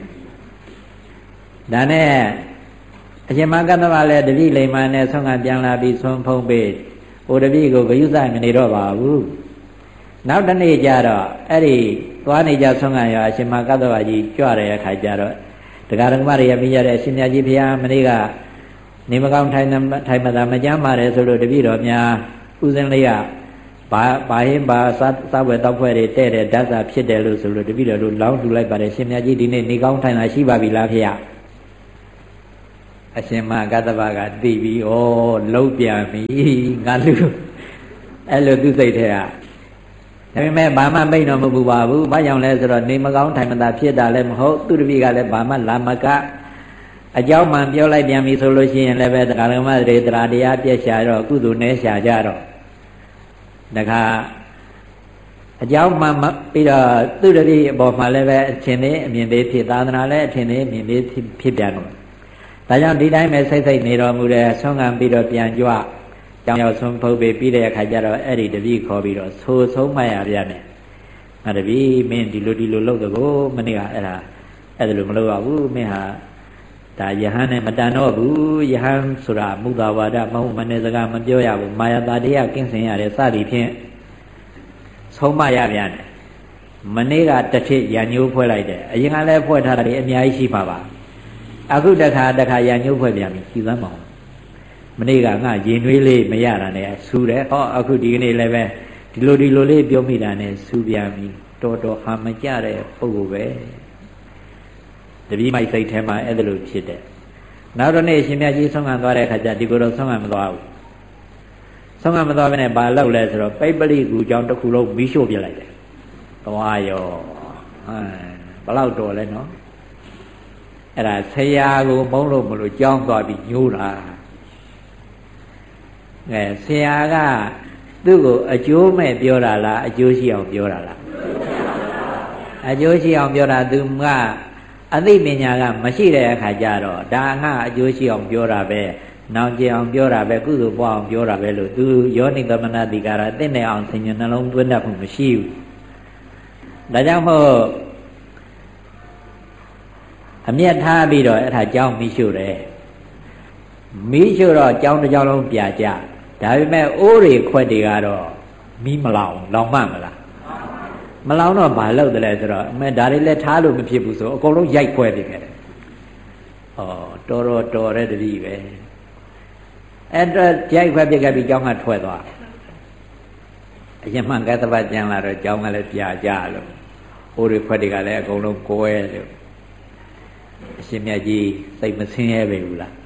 ဒါနဲ့အရှင်မကတ္တဗလည်းတပည့်လိမ္မာနဲ့ဆုံးကပြန်လာပြီးဆုံးဖုံးပေးဟိုတပည့်ကိုဂယုစိုက်မနေတော့ပါဘူးနောက်တနေ့ကျတော့အဲ့ဒီသွားနေကြဆုံးကရောအရှင်မကတ္တဗကြီးကြွတဲ့အခါကျတော့တရားဓမ္မတွေရမိရတဲ့အရှင်မြတ်ကြီးဘုရားမနေ့ကနေမကောင်းထိုင်မသာမကြမ်းပါတယ်ဆိုလို့တပည့်တော်များဥစဉ်လေးကဘာဟင်းဘာစားဝယ်တောက်ဖွဲ့တွေတဲ့တဲ့ဓာတ်စာဖြစ်တယ်လို့ဆိုလို့တပည့်တော်တို့လောင်းလှူလိုက်ပါတယ်ရှင်မြတ်ကြီးဒီနေ့နေကောင်းထိုင်တာရှိပါပြီလားဖေအရှင်မကတ္တဗကသိပြီဩလုံးပြန်ပြီငါလူအဲ့လိုသူစိတ်ထဲကဒါပေမဲ့ဘာမှမိတ်တော့မပူပါဘူးဘာကြောင့်လဲဆိုတော့နေမကောင်းထိုင်မသာဖြစ်တာလည်းမဟုတ်သူတပည့်ကလည်းဘာမှလာမကအကြောင်းမှပြောလိုက်ပြန်ပြီဆိုလို့ရှိရင်လည်းပဲဒကာဓမ္မတွေတရားတရားပြည့်ရှာတော့ကုသိုလ်နဲ့ရှာကြတော့ဒကာအကြောင်းမှပြီးတော့သူတပည့်အပေါ်မှာလည်းပဲအထင်သေးအမြင်သေးဖြစ်သာသနာလည်းအထင်သေးအမြင်သေးဖြစ်ပြန်တော့ဒါကြောင့်ဒီတိုင်းပဲစိတ်နေတော်မူတဲ့ဆုံးခံပြီးတော့ပြန်ကြွကြောင်ရောက်ဆုံးဖုတ်ပြီးတဲ့အခါကျတော့အဲ့ဒီတပည့်ခေါ်ပြီးတော့ဆိုဆုံးမရပြန်တယ်ငါတပည့်မင်းဒီလိုလုပ်တော့ကိုမနေ့ကအဲ့ဒါလိုမလုပ်ရဘူးမင်းဟာဒါယဟန်နဲ့မတန်တော့ဘူးယဟန်ဆိုတာမုဒ္ဒဝါဒမဟုတ်မနဲ့စကားမပြောရဘူးမာယာတာတရားကင်းစင်ရတယ်စသည်ဖြင့်ဆုံးမရပြန်တယ်မနေ့ကတစ်ထစ်ရညိုးဖွဲ့လိုက်တယ်အရင်ကလည်းဖွဲ့ထားတာတွေအများကြီးရှိပါပါအခုတခါရညိုးဖွဲ့ပြန်ပြီရှိသမ်းမအောင်မနေ့ကငါရင်နှွေးလေးမရတာနဲ့ဆူတယ်ဟောအခုဒီကနေ့လည်းပဲဒီလိုလေးပြောမိတာနဲ့ဆူပြန်ပြီတော်ဟာမကြတဲ့ပုဂ္ဂိုလ်ပဲတပည့်မိုက်စိတ်ထဲမှာအဲ့ဒါလိုဖြစ်တယ်နောက်တော့နေ့ရှင်မြတ်ကြီးဆုံးခံသွားတဲ့အခါကျဒီကိုယ်တော့ဆုံးခံမသွားဘူးဆုံးခံမသွားဘဲနဲ့ဘာလုပ်လဲဆိုတော့ပိပလိကူကြောင့်တစ်ခုလုံးမီးရှို့ပြလိုက်တယ်သွားရောဘလောက်တော်လဲနော်အဲ့ဒါဆရာကိုမုန်းလို့မလို့ကြောင်းသွားပြီးညိုးတာဆရာကသူ့ကိုအကျိုးမဲ့ပြောတာလားအကျိုးရှိအောင်ပြောတာလားအကျိုးရှိအောင်ပြောတာသူကအသိပညာကမရှိတဲ့အခါကျတော့ဒါငါအကျိုးရှိအောင်ပြောတာပဲနောင်ကျအောင်ပြောတာပဲကုသိုလ်ပွားအောင်ပြောတာပဲလို့သူယောနိသမနတိကာရသိနေအောင်ဆင်ញနှလုံးသွင်းတတ်မှုမရှိဘူးဒါကြောင့်မို့အမျက်ထားပြီးတော့အဲ့ဒါကြောင်းမီးရှို့တယ်မီးရှို့တော့ကြောင်းတစ်ကြောင်းလုံးပြကြဒါပေမဲ့အိုးတွေခွက်တွေကတော့မီးမလောင်မှမလားမလောင်တော့ဘာလုပ်တယ်လဲဆိုတော့ဒါတွေလည်းထားလို့မဖြစ်ဘူးဆိုအကုန်လုံးရိုက်ခွဲနေခဲ့တယ်တော်တဲ့တတိပဲအဲ့တော့ရိုက်ခွဲပြခဲ့ပြီးကြောင်းကထွက်သွားအရင်မှကတ္တပကြံလာတော့ကြောင်းကလည်းပြကြလို့အိုးတွေခွက်တွေကလည်းအကုန်လုံးကွဲလို့အရှင်မြတ်ကြီးစိတ်မဆင်းရဲပဲဘူးလား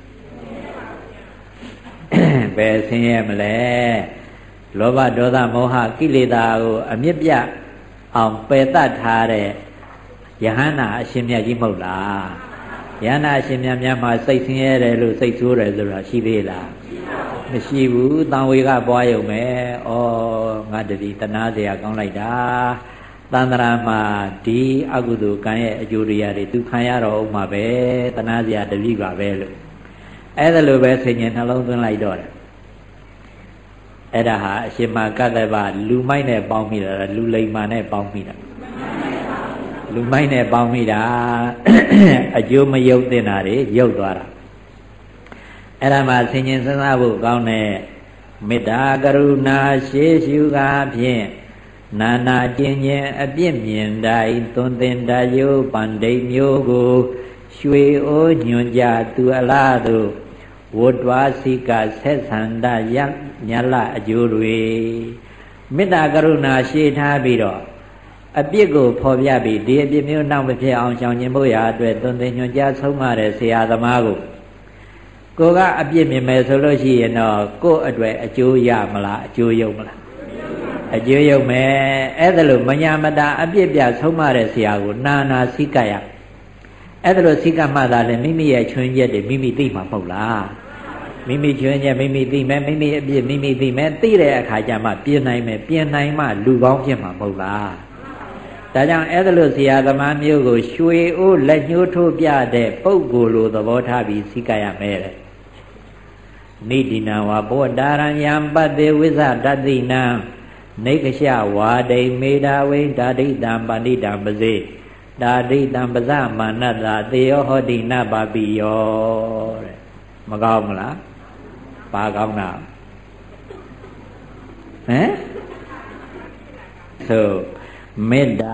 ဘယ်ဆင်းရဲမလဲလောဘဒေါသမောဟကိလေသာကိုအမြင့်ပြအောင်ပယ်တတ်ထားတဲ့ယဟန္တာအရှင်မြတ်ကြီးမဟုတ်လားယဟန္တာအရှင်မြတ်များမှာစိတ်ဆင်းရဲတယ်လို့စိတ်ဆိုးတယ်ဆိုတာရှိသေးလားမရှိဘူးတန်ဝေကပွားရုံပဲဩငါတတိတနာစရာကောင်းလိုက်တာသန္တရာမှာဒီအကုသိုလ်ကံရဲ့အကျိုးတရားတွေသူခံရတော့ဥမှာပဲတနာစရာတတိပါပဲလို့အဲ့ဒါလိုပဲဆင်ញနှလုံးသွင်းလိုက်တော့တယ်အဲ့ဒါဟာအရှင်မကတ္တဗလူမိုက်နဲ့ပေါင်းမိတာလူလိမ္မာနဲ့ပေါင်းမိတာလူမိုက်နဲ့ပေါင်းမိတာအကျိုးမယုတ်တင်တာတွေယုတ်သွားတာအဲ့ဒါမှဆင်ញစဉ်းစားဖို့ကောင်းတဲ့မေတ္တာကရုဏာရှေးရှုကားဖြင့်နာနာကျင်ခြင်းအပြစ်မြင်တိုင်းသွန်သင်တယုပန္ဒိမျိုးကိုရွှေအိုးညွန်ကြသူအလားတို့ဝတ္တဝါစိကဆက်ဆန္ဒယညလအကျိုးတွေမေတ္တာကရုဏာရှေ့ထားပြီးတော့အပြစ်ကိုဖော်ပြပြီးဒီအပြစ်မျိုးနောက်မဖြစ်အောင်ရှောင်ကျဉ်ဖို့ရာအတွက်သွန်သင်ညွှန်ကြားဆုံးမတဲ့ဆရာသမားကိုကအပြစ်မြင်မယ်ဆိုလို့ရှိရင်တော့ကိုယ့်အတွက်အကျိုးရမလားအကျိုးယုံမလားအကျိုးယုံမယ်အဲ့ဒါလို့မညာမတာအပြစ်ပြဆုံးမတဲ့ဆရာကိုနာနာစိကရအဲ့ဒါလို့စိကမှသာလဲမိမိရဲ့ချွင်းချက်တွေမိမိသိမှာမဟုတ်လားမိမိချွင်းချက်မိမိသိမယ်မိမိအပြစ်မိမိသိမယ်သိတဲ့အခါကျမှပြင်နိုင်မယ်ပြင်နိုင်မှလူကောင်းဖြစ်မှာမဟုတ်လားဒါကြောင့်အဲ့ဒါလို့ဆရာသမားမျိုးကိုရွှေအိုးလက်ညှိုးထိုးပြတဲ့ပုဂ္ဂိုလ်လိုသဘောထားပြီးစိကရမယ်တဲ့နိဒိနဝဘောတာရံယံပတ္တေဝိဇဒတိနံနေကရှဝါဒိမေတာဝိဒါဒိတံပဏိတံပစေဒါဒိတံပဇမာနတသေယောဟောတိနပါပိယောတဲ့မကောင်းမလားပါကောင်းတာဟမ်ဆိုမေတ္တာ